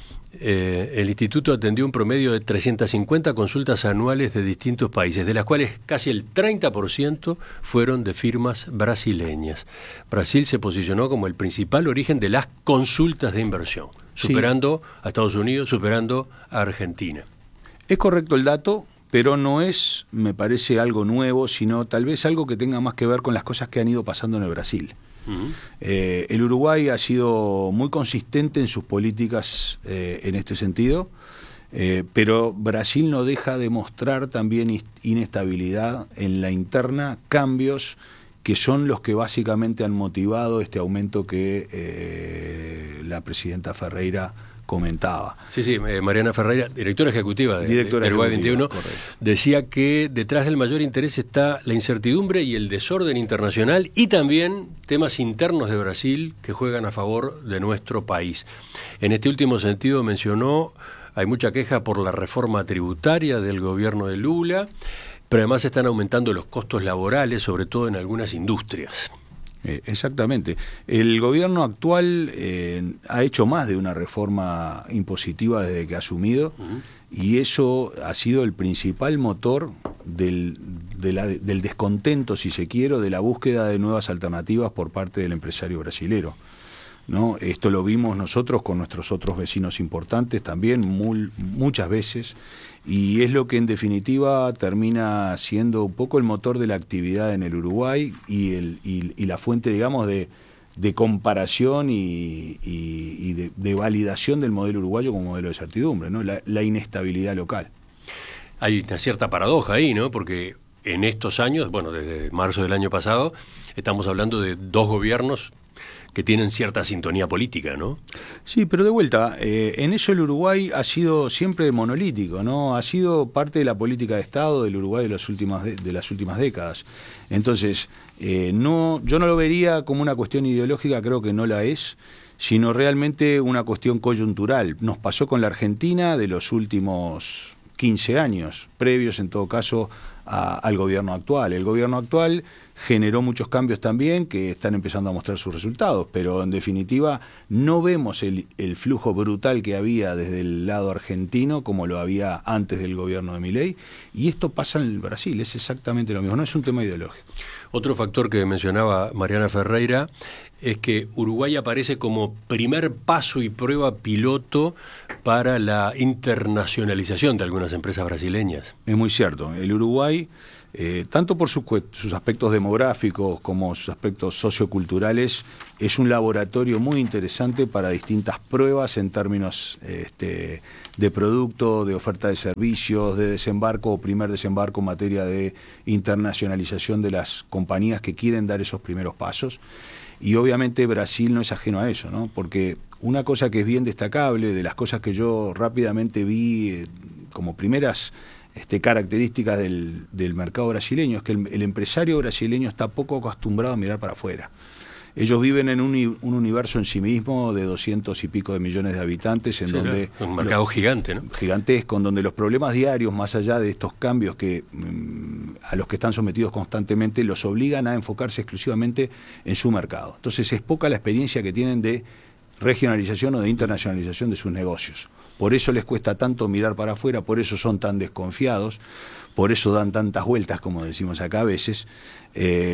Eh, el Instituto atendió un promedio de trescientas cincuenta consultas anuales de distintos países, de las cuales casi el treinta por ciento fueron de firmas brasileñas. Brasil se posicionó como el principal origen de las consultas de inversión, superando sí. a Estados Unidos, superando a Argentina. Es correcto el dato, pero no es, me parece, algo nuevo, sino tal vez algo que tenga más que ver con las cosas que han ido pasando en el Brasil. Uh-huh. Eh, el Uruguay ha sido muy consistente en sus políticas eh, en este sentido, eh, pero Brasil no deja de mostrar también inestabilidad en la interna, cambios que son los que básicamente han motivado este aumento que eh, la presidenta Ferreira comentaba. Sí, sí, eh, Mariana Ferreira, directora ejecutiva de, directora de Uruguay veintiuno, correcto. Decía que detrás del mayor interés está la incertidumbre y el desorden internacional y también temas internos de Brasil que juegan a favor de nuestro país. En este último sentido mencionó, hay mucha queja por la reforma tributaria del gobierno de Lula, pero además están aumentando los costos laborales, sobre todo en algunas industrias. Eh, exactamente. El gobierno actual eh, ha hecho más de una reforma impositiva desde que ha asumido, uh-huh. y eso ha sido el principal motor del, de la, del descontento, si se quiere, de la búsqueda de nuevas alternativas por parte del empresario brasilero, ¿no? Esto lo vimos nosotros con nuestros otros vecinos importantes también muy, muchas veces, y es lo que en definitiva termina siendo un poco el motor de la actividad en el Uruguay y, el, y, y la fuente, digamos, de, de comparación y, y, y de, de validación del modelo uruguayo como modelo de certidumbre, ¿no? La, la inestabilidad local. Hay una cierta paradoja ahí, ¿no? Porque en estos años, bueno, desde marzo del año pasado, estamos hablando de dos gobiernos que tienen cierta sintonía política, ¿no? Sí, pero de vuelta, eh, en eso el Uruguay ha sido siempre monolítico, ¿no? Ha sido parte de la política de Estado del Uruguay de las últimas, de, de las últimas décadas. Entonces, eh, no, yo no lo vería como una cuestión ideológica, creo que no la es, sino realmente una cuestión coyuntural. Nos pasó con la Argentina de los últimos quince años, previos en todo caso a, al gobierno actual. El gobierno actual generó muchos cambios también que están empezando a mostrar sus resultados, pero en definitiva no vemos el, el flujo brutal que había desde el lado argentino como lo había antes del gobierno de Milei, y esto pasa en Brasil, es exactamente lo mismo, no es un tema ideológico. Otro factor que mencionaba Mariana Ferreira es que Uruguay aparece como primer paso y prueba piloto para la internacionalización de algunas empresas brasileñas. Es muy cierto, el Uruguay, eh, tanto por su, sus aspectos demográficos como sus aspectos socioculturales, es un laboratorio muy interesante para distintas pruebas en términos este, de producto, de oferta de servicios, de desembarco o primer desembarco en materia de internacionalización de las compañías que quieren dar esos primeros pasos. Y obviamente Brasil no es ajeno a eso, ¿no? Porque una cosa que es bien destacable, de las cosas que yo rápidamente vi eh, como primeras este, características del, del mercado brasileño, es que el, el empresario brasileño está poco acostumbrado a mirar para afuera. Ellos viven en un, un universo en sí mismo de doscientos y pico de millones de habitantes, en sí, donde... Un mercado los, gigante, ¿no? Gigantesco, en donde los problemas diarios, más allá de estos cambios que mmm, a los que están sometidos constantemente, los obligan a enfocarse exclusivamente en su mercado. Entonces es poca la experiencia que tienen de regionalización o de internacionalización de sus negocios. Por eso les cuesta tanto mirar para afuera, por eso son tan desconfiados, por eso dan tantas vueltas, como decimos acá a veces, eh,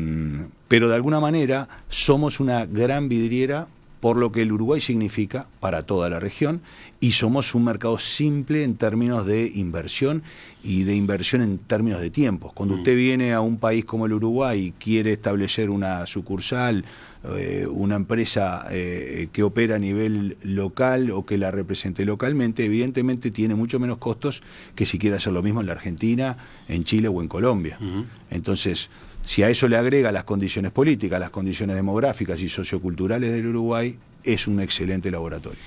pero de alguna manera somos una gran vidriera por lo que el Uruguay significa para toda la región, y somos un mercado simple en términos de inversión y de inversión en términos de tiempos. Cuando mm. usted viene a un país como el Uruguay y quiere establecer una sucursal, eh, una empresa eh, que opera a nivel local o que la represente localmente, evidentemente tiene mucho menos costos que si quiere hacer lo mismo en la Argentina, en Chile o en Colombia. Mm. Entonces, si a eso le agrega las condiciones políticas, las condiciones demográficas y socioculturales del Uruguay, es un excelente laboratorio.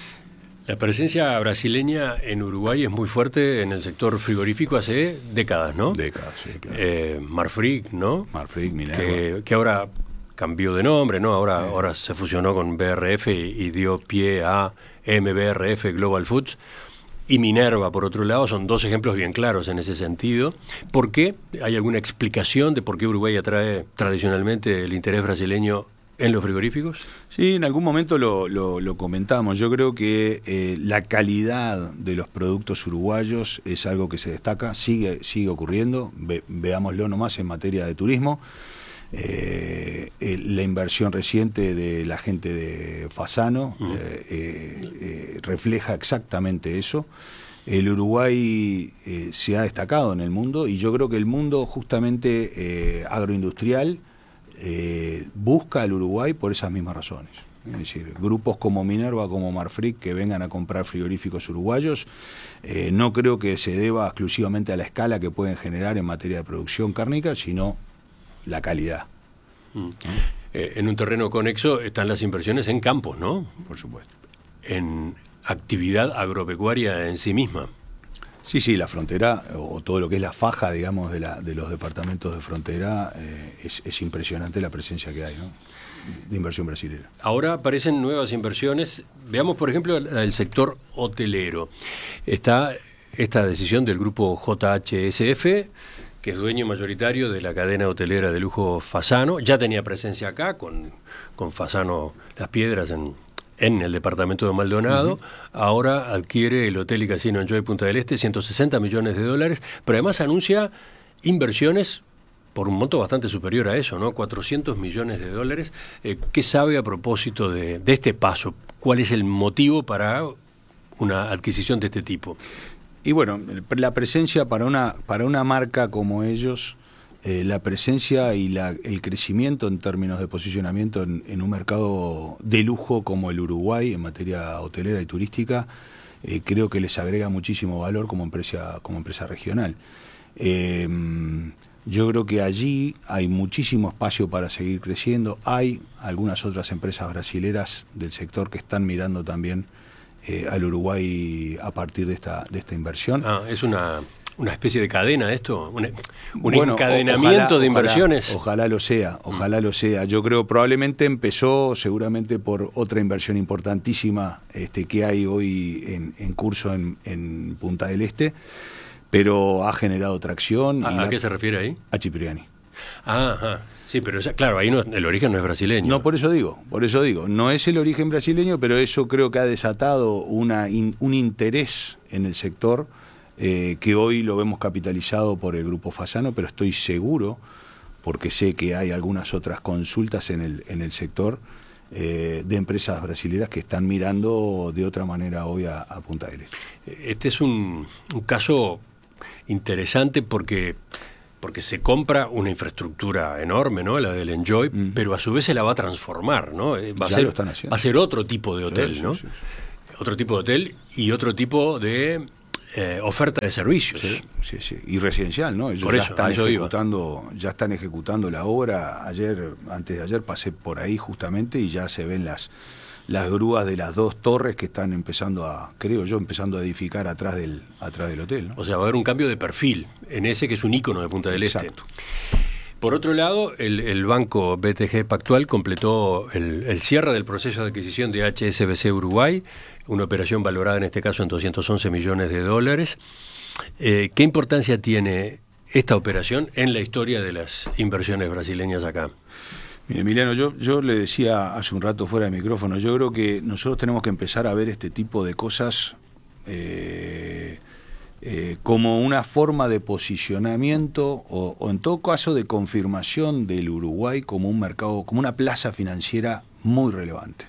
La presencia brasileña en Uruguay es muy fuerte en el sector frigorífico hace décadas, ¿no? Décadas, sí, claro. Eh, Marfrig, ¿no? Marfrig, Minerva. Que, que ahora cambió de nombre, ¿no? Ahora, sí. ahora se fusionó con B R F y, y dio pie a M B R F Global Foods. Y Minerva, por otro lado, son dos ejemplos bien claros en ese sentido. ¿Por qué? ¿Hay alguna explicación de por qué Uruguay atrae tradicionalmente el interés brasileño en los frigoríficos? Sí, en algún momento lo, lo, lo comentamos. Yo creo que eh, la calidad de los productos uruguayos es algo que se destaca, sigue, sigue ocurriendo. Ve, veámoslo nomás en materia de turismo. Eh, eh, la inversión reciente de la gente de Fasano uh-huh. eh, eh, eh, refleja exactamente eso. El Uruguay eh, se ha destacado en el mundo, y yo creo que el mundo justamente eh, agroindustrial eh, busca al Uruguay por esas mismas razones. Es decir, grupos como Minerva, como Marfrig, que vengan a comprar frigoríficos uruguayos, eh, no creo que se deba exclusivamente a la escala que pueden generar en materia de producción cárnica, sino la calidad. Mm. Eh, en un terreno conexo están las inversiones en campos, ¿no? Por supuesto. En actividad agropecuaria en sí misma. Sí, sí, la frontera, o todo lo que es la faja, digamos, de, la, de los departamentos de frontera, eh, es, es impresionante la presencia que hay, ¿no?, de inversión brasileña. Ahora aparecen nuevas inversiones. Veamos, por ejemplo, el sector hotelero. Está esta decisión del grupo J H S F, que es dueño mayoritario de la cadena hotelera de lujo Fasano. Ya tenía presencia acá con, con Fasano Las Piedras en, en el departamento de Maldonado. Uh-huh. Ahora adquiere el hotel y casino Enjoy Punta del Este, ciento sesenta millones de dólares, pero además anuncia inversiones por un monto bastante superior a eso, ¿no? cuatrocientos millones de dólares. Eh, ¿Qué sabe a propósito de, de este paso? ¿Cuál es el motivo para una adquisición de este tipo? Y bueno, la presencia para una para una marca como ellos, eh, la presencia y la, el crecimiento en términos de posicionamiento en, en un mercado de lujo como el Uruguay en materia hotelera y turística, eh, creo que les agrega muchísimo valor como empresa como empresa regional. Eh, yo creo que allí hay muchísimo espacio para seguir creciendo. Hay algunas otras empresas brasileras del sector que están mirando también Eh, al Uruguay a partir de esta de esta inversión. Ah, es una, una especie de cadena esto, un, un bueno, encadenamiento ojalá, de inversiones. Ojalá, ojalá lo sea, ojalá mm. lo sea. Yo creo probablemente empezó seguramente por otra inversión importantísima este, que hay hoy en, en curso en, en Punta del Este, pero ha generado tracción. ¿A, y ¿a la, qué se refiere ahí? A Cipriani. Ajá. Sí, pero esa, claro, ahí no, el origen no es brasileño. No, por eso digo, por eso digo, no es el origen brasileño, pero eso creo que ha desatado una in, un interés en el sector eh, que hoy lo vemos capitalizado por el Grupo Fasano, pero estoy seguro, porque sé que hay algunas otras consultas en el, en el sector eh, de empresas brasileñas que están mirando de otra manera hoy a, a Punta del Este. Este es un, un caso interesante porque... porque se compra una infraestructura enorme, ¿no? La del Enjoy, mm. pero a su vez se la va a transformar, ¿no? Va a, ya ser, lo están haciendo. Va a ser otro tipo de hotel, sí, ¿no? Sí, sí, sí. Otro tipo de hotel y otro tipo de eh, oferta de servicios. Sí, sí, sí. Y residencial, ¿no? Ellos por ya eso, están eso ejecutando, iba. ya están ejecutando la obra. Ayer, antes de ayer, pasé por ahí justamente y ya se ven las las grúas de las dos torres que están empezando a, creo yo, empezando a edificar atrás del atrás del hotel, ¿no? O sea, va a haber un cambio de perfil en ese que es un ícono de Punta del Exacto. Este. Por otro lado, el, el banco B T G Pactual completó el, el cierre del proceso de adquisición de H S B C Uruguay, una operación valorada en este caso en doscientos once millones de dólares. Eh, ¿Qué importancia tiene esta operación en la historia de las inversiones brasileñas acá? Mire, Emiliano, yo, yo le decía hace un rato fuera de micrófono, yo creo que nosotros tenemos que empezar a ver este tipo de cosas eh, eh, como una forma de posicionamiento o, o en todo caso de confirmación del Uruguay como un mercado, como una plaza financiera muy relevante.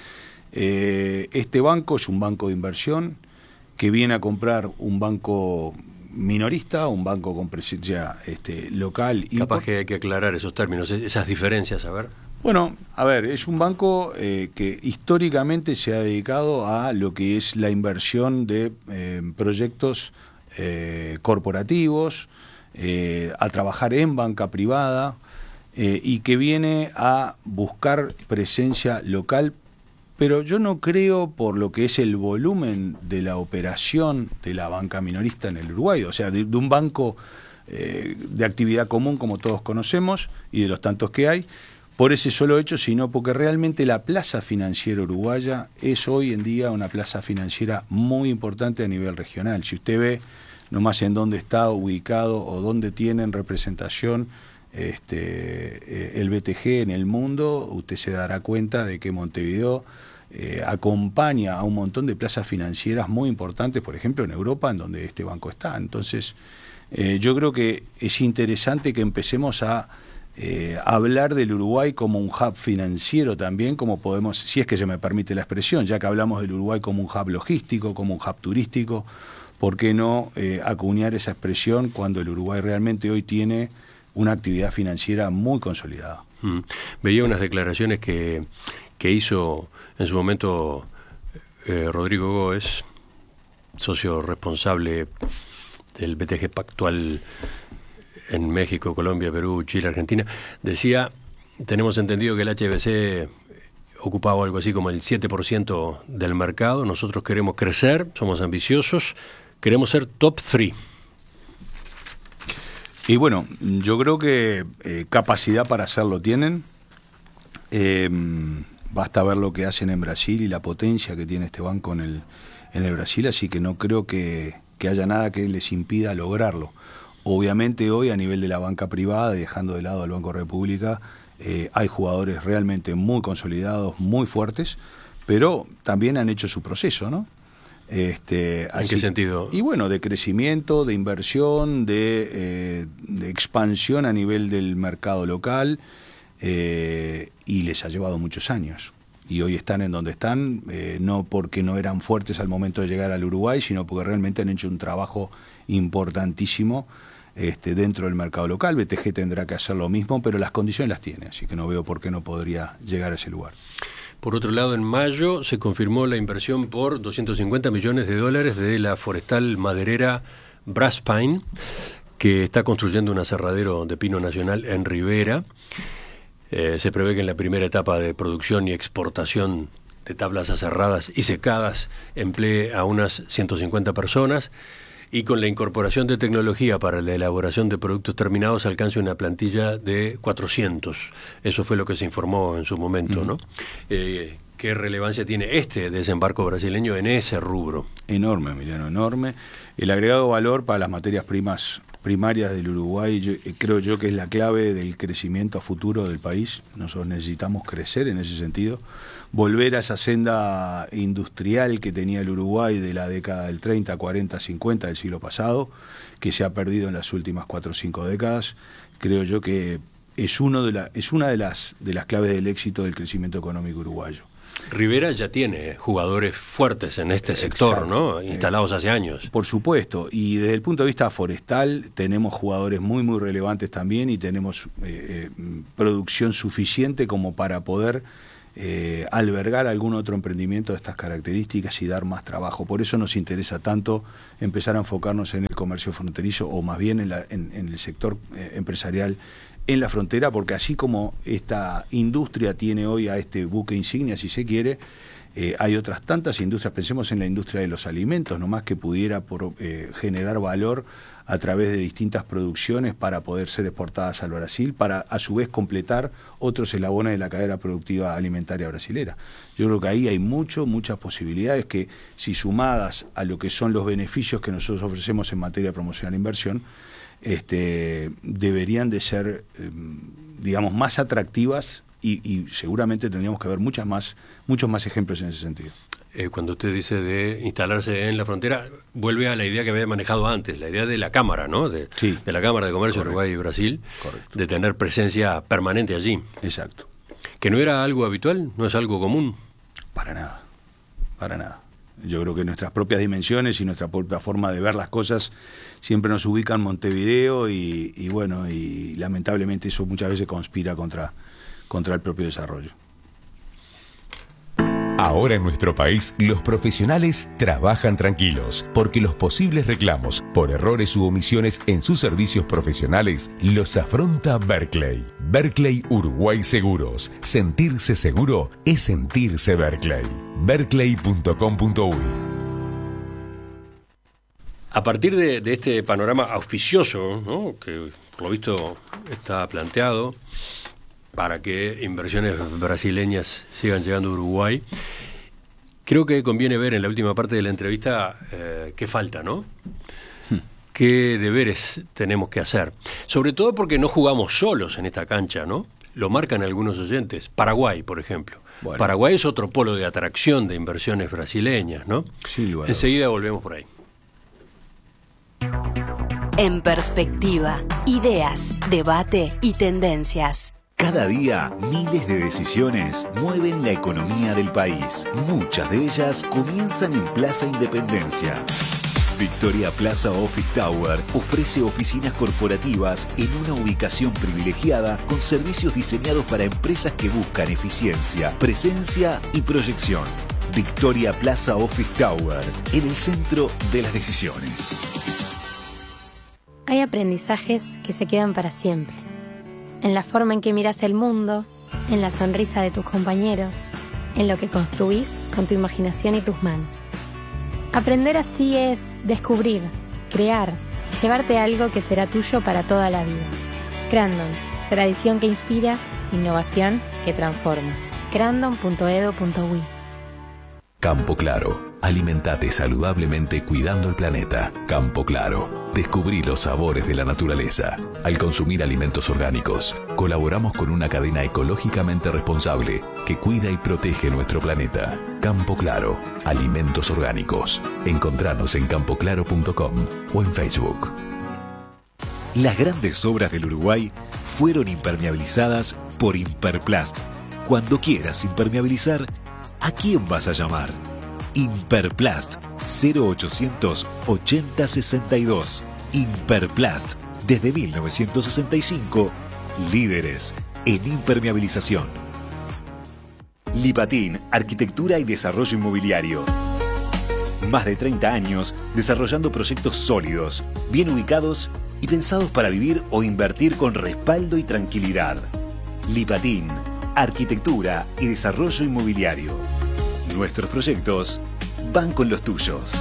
Eh, este banco es un banco de inversión que viene a comprar un banco minorista, un banco con presencia este, local. Capaz que hay que aclarar esos términos, esas diferencias, a ver. Bueno, a ver, es un banco eh, que históricamente se ha dedicado a lo que es la inversión de eh, proyectos eh, corporativos, eh, a trabajar en banca privada eh, y que viene a buscar presencia local. Pero yo no creo por lo que es el volumen de la operación de la banca minorista en el Uruguay, o sea, de, de un banco eh, de actividad común como todos conocemos y de los tantos que hay, por ese solo hecho, sino porque realmente la plaza financiera uruguaya es hoy en día una plaza financiera muy importante a nivel regional. Si usted ve nomás en dónde está ubicado o dónde tienen representación este, eh, el B T G en el mundo, usted se dará cuenta de que Montevideo Eh, acompaña a un montón de plazas financieras muy importantes, por ejemplo en Europa, en donde este banco está. Entonces, eh, yo creo que es interesante que empecemos a eh, hablar del Uruguay como un hub financiero también, como podemos, si es que se me permite la expresión, ya que hablamos del Uruguay como un hub logístico, como un hub turístico, ¿por qué no eh, acuñar esa expresión cuando el Uruguay realmente hoy tiene una actividad financiera muy consolidada? Mm. Veía unas declaraciones que, que hizo en su momento eh, Rodrigo Góez, socio responsable del B T G Pactual en México, Colombia, Perú, Chile, Argentina, decía, tenemos entendido que el H S B C ocupaba algo así como el siete por ciento del mercado, nosotros queremos crecer, somos ambiciosos, queremos ser top tres. Y bueno, yo creo que eh, capacidad para hacerlo tienen. Eh, basta ver lo que hacen en Brasil y la potencia que tiene este banco en el, en el Brasil, así que no creo que, que haya nada que les impida lograrlo. Obviamente hoy a nivel de la banca privada, dejando de lado al Banco República, eh, hay jugadores realmente muy consolidados, muy fuertes, pero también han hecho su proceso, ¿no? Este, ¿En así, qué sentido? Y bueno, de crecimiento, de inversión, de, eh, de expansión a nivel del mercado local, eh, y les ha llevado muchos años. Y hoy están en donde están, eh, no porque no eran fuertes al momento de llegar al Uruguay, sino porque realmente han hecho un trabajo importantísimo este, dentro del mercado local. B T G tendrá que hacer lo mismo, pero las condiciones las tiene, así que no veo por qué no podría llegar a ese lugar. Por otro lado, en mayo se confirmó la inversión por doscientos cincuenta millones de dólares de la forestal maderera Braspain, que está construyendo un aserradero de pino nacional en Rivera. Eh, se prevé que en la primera etapa de producción y exportación de tablas aserradas y secadas emplee a unas ciento cincuenta personas, y con la incorporación de tecnología para la elaboración de productos terminados alcance una plantilla de cuatrocientos. Eso fue lo que se informó en su momento, uh-huh. ¿no? Eh, ¿Qué relevancia tiene este desembarco brasileño en ese rubro? Enorme, Emiliano, enorme. El agregado valor para las materias primas primarias del Uruguay yo, creo yo que es la clave del crecimiento a futuro del país. Nosotros necesitamos crecer en ese sentido, volver a esa senda industrial que tenía el Uruguay de la década del treinta, cuarenta, cincuenta del siglo pasado, que se ha perdido en las últimas cuatro o cinco décadas. Creo yo que es, uno de la, es una de las, de las claves del éxito del crecimiento económico uruguayo. Rivera ya tiene jugadores fuertes en este sector, Exacto. ¿no? Instalados hace años. Por supuesto, y desde el punto de vista forestal tenemos jugadores muy muy relevantes también y tenemos eh, eh, producción suficiente como para poder eh, albergar algún otro emprendimiento de estas características y dar más trabajo. Por eso nos interesa tanto empezar a enfocarnos en el comercio fronterizo o más bien en, la, en, en el sector eh, empresarial en la frontera, porque así como esta industria tiene hoy a este buque insignia, si se quiere, eh, hay otras tantas industrias. Pensemos en la industria de los alimentos, nomás que pudiera por, eh, generar valor a través de distintas producciones para poder ser exportadas al Brasil, para a su vez completar otros eslabones de la cadena productiva alimentaria brasilera. Yo creo que ahí hay mucho, muchas posibilidades que, si sumadas a lo que son los beneficios que nosotros ofrecemos en materia de promoción a la inversión, Este, deberían de ser, eh, digamos, más atractivas y, y seguramente tendríamos que ver muchas más, muchos más ejemplos en ese sentido. Eh, cuando usted dice de instalarse en la frontera, vuelve a la idea que había manejado antes, la idea de la Cámara, ¿no? De, sí. de la Cámara de Comercio Correcto. Uruguay y Brasil, Correcto. De tener presencia permanente allí. Exacto. ¿Que no era algo habitual? ¿No es algo común? Para nada, para nada. Yo creo que nuestras propias dimensiones y nuestra propia forma de ver las cosas siempre nos ubican en Montevideo y, y bueno, y lamentablemente eso muchas veces conspira contra, contra el propio desarrollo. Ahora en nuestro país, los profesionales trabajan tranquilos, porque los posibles reclamos por errores u omisiones en sus servicios profesionales los afronta Berkeley. Berkeley Uruguay Seguros. Sentirse seguro es sentirse Berkeley. berkeley punto com punto uy. A partir de, de este panorama auspicioso, ¿no?, que por lo visto está planteado para que inversiones brasileñas sigan llegando a Uruguay, creo que conviene ver en la última parte de la entrevista eh, qué falta, ¿no? Hmm. ¿Qué deberes tenemos que hacer? Sobre todo porque no jugamos solos en esta cancha, ¿no? Lo marcan algunos oyentes. Paraguay, por ejemplo. Bueno. Paraguay es otro polo de atracción de inversiones brasileñas, ¿no? Sí, bueno. Enseguida volvemos por ahí. En perspectiva, ideas, debate y tendencias. Cada día, miles de decisiones mueven la economía del país. Muchas de ellas comienzan en Plaza Independencia. Victoria Plaza Office Tower ofrece oficinas corporativas en una ubicación privilegiada con servicios diseñados para empresas que buscan eficiencia, presencia y proyección. Victoria Plaza Office Tower, en el centro de las decisiones. Hay aprendizajes que se quedan para siempre. En la forma en que miras el mundo, en la sonrisa de tus compañeros, en lo que construís con tu imaginación y tus manos. Aprender así es descubrir, crear y llevarte algo que será tuyo para toda la vida. Crandon, tradición que inspira, innovación que transforma. crandon punto edu punto uy. Campo Claro. Alimentate saludablemente cuidando el planeta. Campo Claro. Descubrí los sabores de la naturaleza. Al consumir alimentos orgánicos, colaboramos con una cadena ecológicamente responsable que cuida y protege nuestro planeta. Campo Claro. Alimentos orgánicos. Encontranos en campo claro punto com o en Facebook. Las grandes obras del Uruguay fueron impermeabilizadas por Imperplast. Cuando quieras impermeabilizar, ¿a quién vas a llamar? Imperplast, cero ochocientos ochenta sesenta y dos. Imperplast, desde mil novecientos sesenta y cinco, líderes en impermeabilización. Lipatín, arquitectura y desarrollo inmobiliario. Más de treinta años desarrollando proyectos sólidos, bien ubicados y pensados para vivir o invertir con respaldo y tranquilidad. Lipatín, arquitectura y desarrollo inmobiliario. Nuestros proyectos van con los tuyos.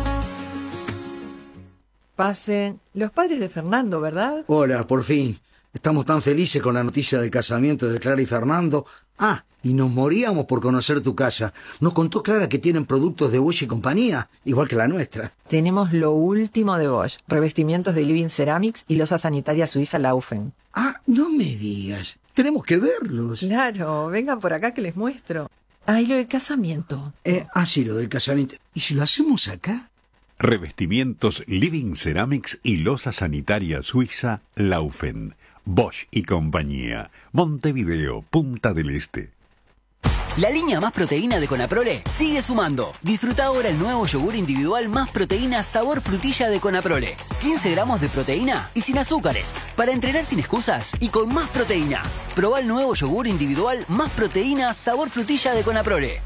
Pasen. Los padres de Fernando, ¿verdad? Hola, por fin. Estamos tan felices con la noticia del casamiento de Clara y Fernando. Ah, y nos moríamos por conocer tu casa. Nos contó Clara que tienen productos de Bosch y compañía, igual que la nuestra. Tenemos lo último de Bosch, revestimientos de Living Ceramics y losa sanitaria suiza Laufen. Ah, no me digas. Tenemos que verlos. Claro, vengan por acá que les muestro. Ah, y lo del casamiento. Eh, ah, sí, lo del casamiento. ¿Y si lo hacemos acá? Revestimientos Living Ceramics y losa sanitaria suiza Laufen. Bosch y compañía. Montevideo, Punta del Este. La línea Más Proteína de Conaprole sigue sumando. Disfruta ahora el nuevo yogur individual Más Proteína sabor frutilla de Conaprole. quince gramos de proteína y sin azúcares. Para entrenar sin excusas y con más proteína. Probá el nuevo yogur individual Más Proteína sabor frutilla de Conaprole.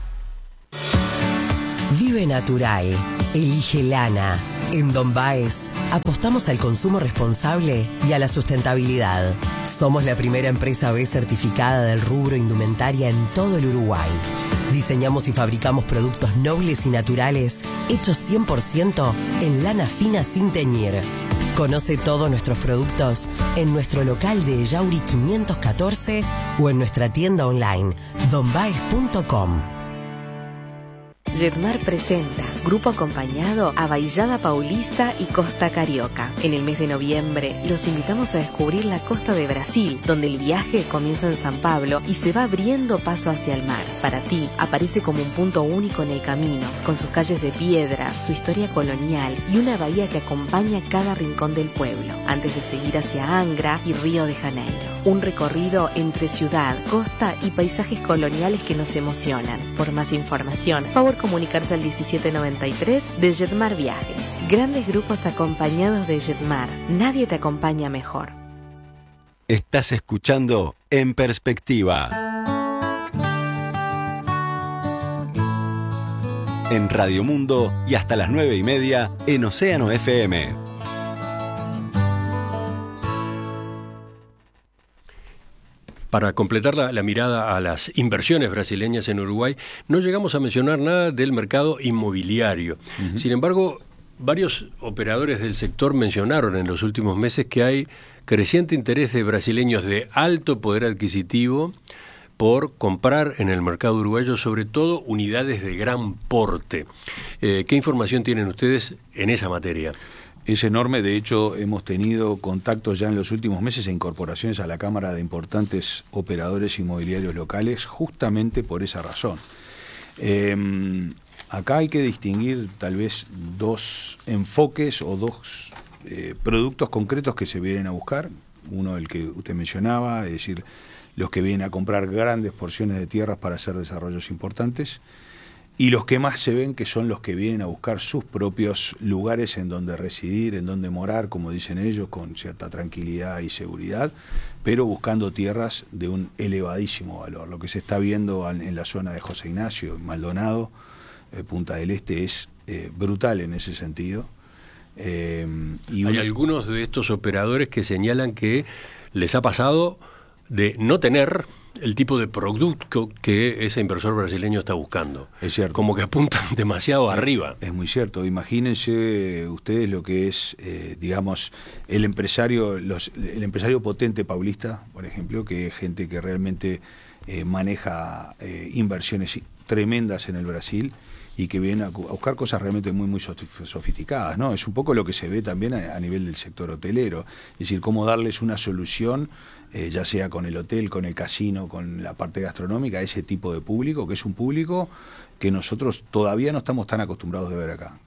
Vive natural. Elige lana. En Don Baez apostamos al consumo responsable y a la sustentabilidad. Somos la primera empresa B certificada del rubro indumentaria en todo el Uruguay. Diseñamos y fabricamos productos nobles y naturales hechos cien por ciento en lana fina sin teñir. Conoce todos nuestros productos en nuestro local de Yauri quinientos catorce o en nuestra tienda online don baez punto com. Jetmar presenta Grupo Acompañado a Baillada Paulista y Costa Carioca. En el mes de noviembre los invitamos a descubrir la costa de Brasil, donde el viaje comienza en San Pablo y se va abriendo paso hacia el mar. Para ti, aparece como un punto único en el camino, con sus calles de piedra, su historia colonial y una bahía que acompaña cada rincón del pueblo, antes de seguir hacia Angra y Río de Janeiro. Un recorrido entre ciudad, costa y paisajes coloniales que nos emocionan. Por más información, favor comunicarse al diecisiete noventa y tres de Jetmar Viajes. Grandes grupos acompañados de Jetmar. Nadie te acompaña mejor. Estás escuchando En Perspectiva. En Radio Mundo y hasta las nueve y media en Océano F M. Para completar la, la mirada a las inversiones brasileñas en Uruguay, no llegamos a mencionar nada del mercado inmobiliario. Uh-huh. Sin embargo, varios operadores del sector mencionaron en los últimos meses que hay creciente interés de brasileños de alto poder adquisitivo por comprar en el mercado uruguayo, sobre todo unidades de gran porte. Eh, ¿Qué información tienen ustedes en esa materia? Es enorme, de hecho hemos tenido contactos ya en los últimos meses e incorporaciones a la Cámara de importantes operadores inmobiliarios locales justamente por esa razón. Eh, acá hay que distinguir tal vez dos enfoques o dos eh, productos concretos que se vienen a buscar. Uno, el que usted mencionaba, es decir, los que vienen a comprar grandes porciones de tierras para hacer desarrollos importantes. Y los que más se ven que son los que vienen a buscar sus propios lugares en donde residir, en donde morar, como dicen ellos, con cierta tranquilidad y seguridad, pero buscando tierras de un elevadísimo valor. Lo que se está viendo en la zona de José Ignacio, Maldonado, eh, Punta del Este, es eh, brutal en ese sentido. Eh, y Hay una... algunos de estos operadores que señalan que les ha pasado de no tener el tipo de producto que ese inversor brasileño está buscando. Es cierto. Como que apuntan demasiado es, arriba. Es muy cierto. Imagínense ustedes lo que es, eh, digamos, el empresario, los, el empresario potente paulista, por ejemplo, que es gente que realmente eh, maneja eh, inversiones tremendas en el Brasil y que vienen a, a buscar cosas realmente muy muy sofisticadas, ¿no? Es un poco lo que se ve también a, a nivel del sector hotelero, es decir, cómo darles una solución, eh, ya sea con el hotel, con el casino, con la parte gastronómica, a ese tipo de público, que es un público que nosotros todavía no estamos tan acostumbrados de ver acá.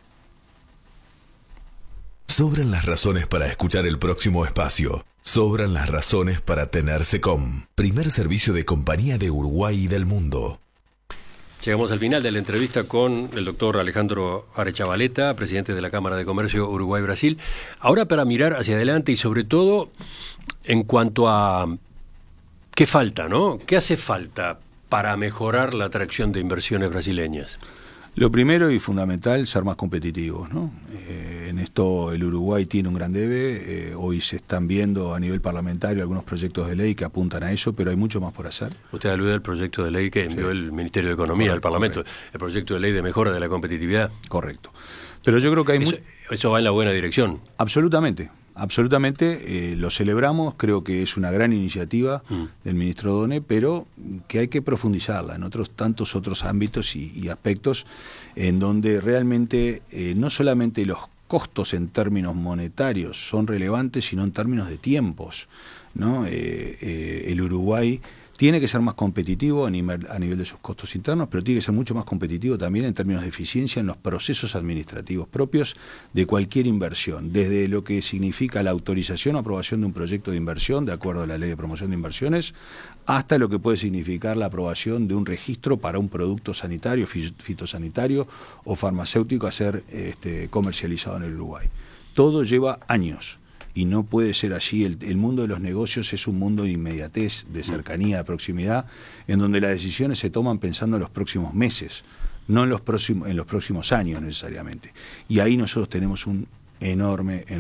Sobran las razones para escuchar el próximo espacio. Sobran las razones para tener SECOM, primer servicio de compañía de Uruguay y del mundo. Llegamos al final de la entrevista con el doctor Alejandro Arechavaleta, presidente de la Cámara de Comercio Uruguay-Brasil. Ahora para mirar hacia adelante y sobre todo en cuanto a qué falta, ¿no? ¿Qué hace falta para mejorar la atracción de inversiones brasileñas? Lo primero y fundamental, ser más competitivos, ¿no? Eh, en esto el Uruguay tiene un gran debe, eh, hoy se están viendo a nivel parlamentario algunos proyectos de ley que apuntan a eso, pero hay mucho más por hacer. Usted alude al proyecto de ley que envió sí. el Ministerio de Economía correcto, al Parlamento, correcto. El proyecto de ley de mejora de la competitividad. Correcto. Pero yo creo que hay... Eso, muy... eso va en la buena dirección. Absolutamente. absolutamente, eh, lo celebramos, creo que es una gran iniciativa mm. del ministro Done, pero que hay que profundizarla en otros tantos otros ámbitos y, y aspectos en donde realmente eh, no solamente los costos en términos monetarios son relevantes, sino en términos de tiempos, ¿no? Eh, eh, el Uruguay tiene que ser más competitivo a nivel, a nivel de sus costos internos, pero tiene que ser mucho más competitivo también en términos de eficiencia en los procesos administrativos propios de cualquier inversión, desde lo que significa la autorización o aprobación de un proyecto de inversión, de acuerdo a la Ley de Promoción de Inversiones, hasta lo que puede significar la aprobación de un registro para un producto sanitario, fitosanitario o farmacéutico a ser este, comercializado en el Uruguay. Todo lleva años. Y no puede ser así. El, el mundo de los negocios es un mundo de inmediatez, de cercanía, de proximidad, en donde las decisiones se toman pensando en los próximos meses, no en los próximos, en los próximos años necesariamente. Y ahí nosotros tenemos un enorme,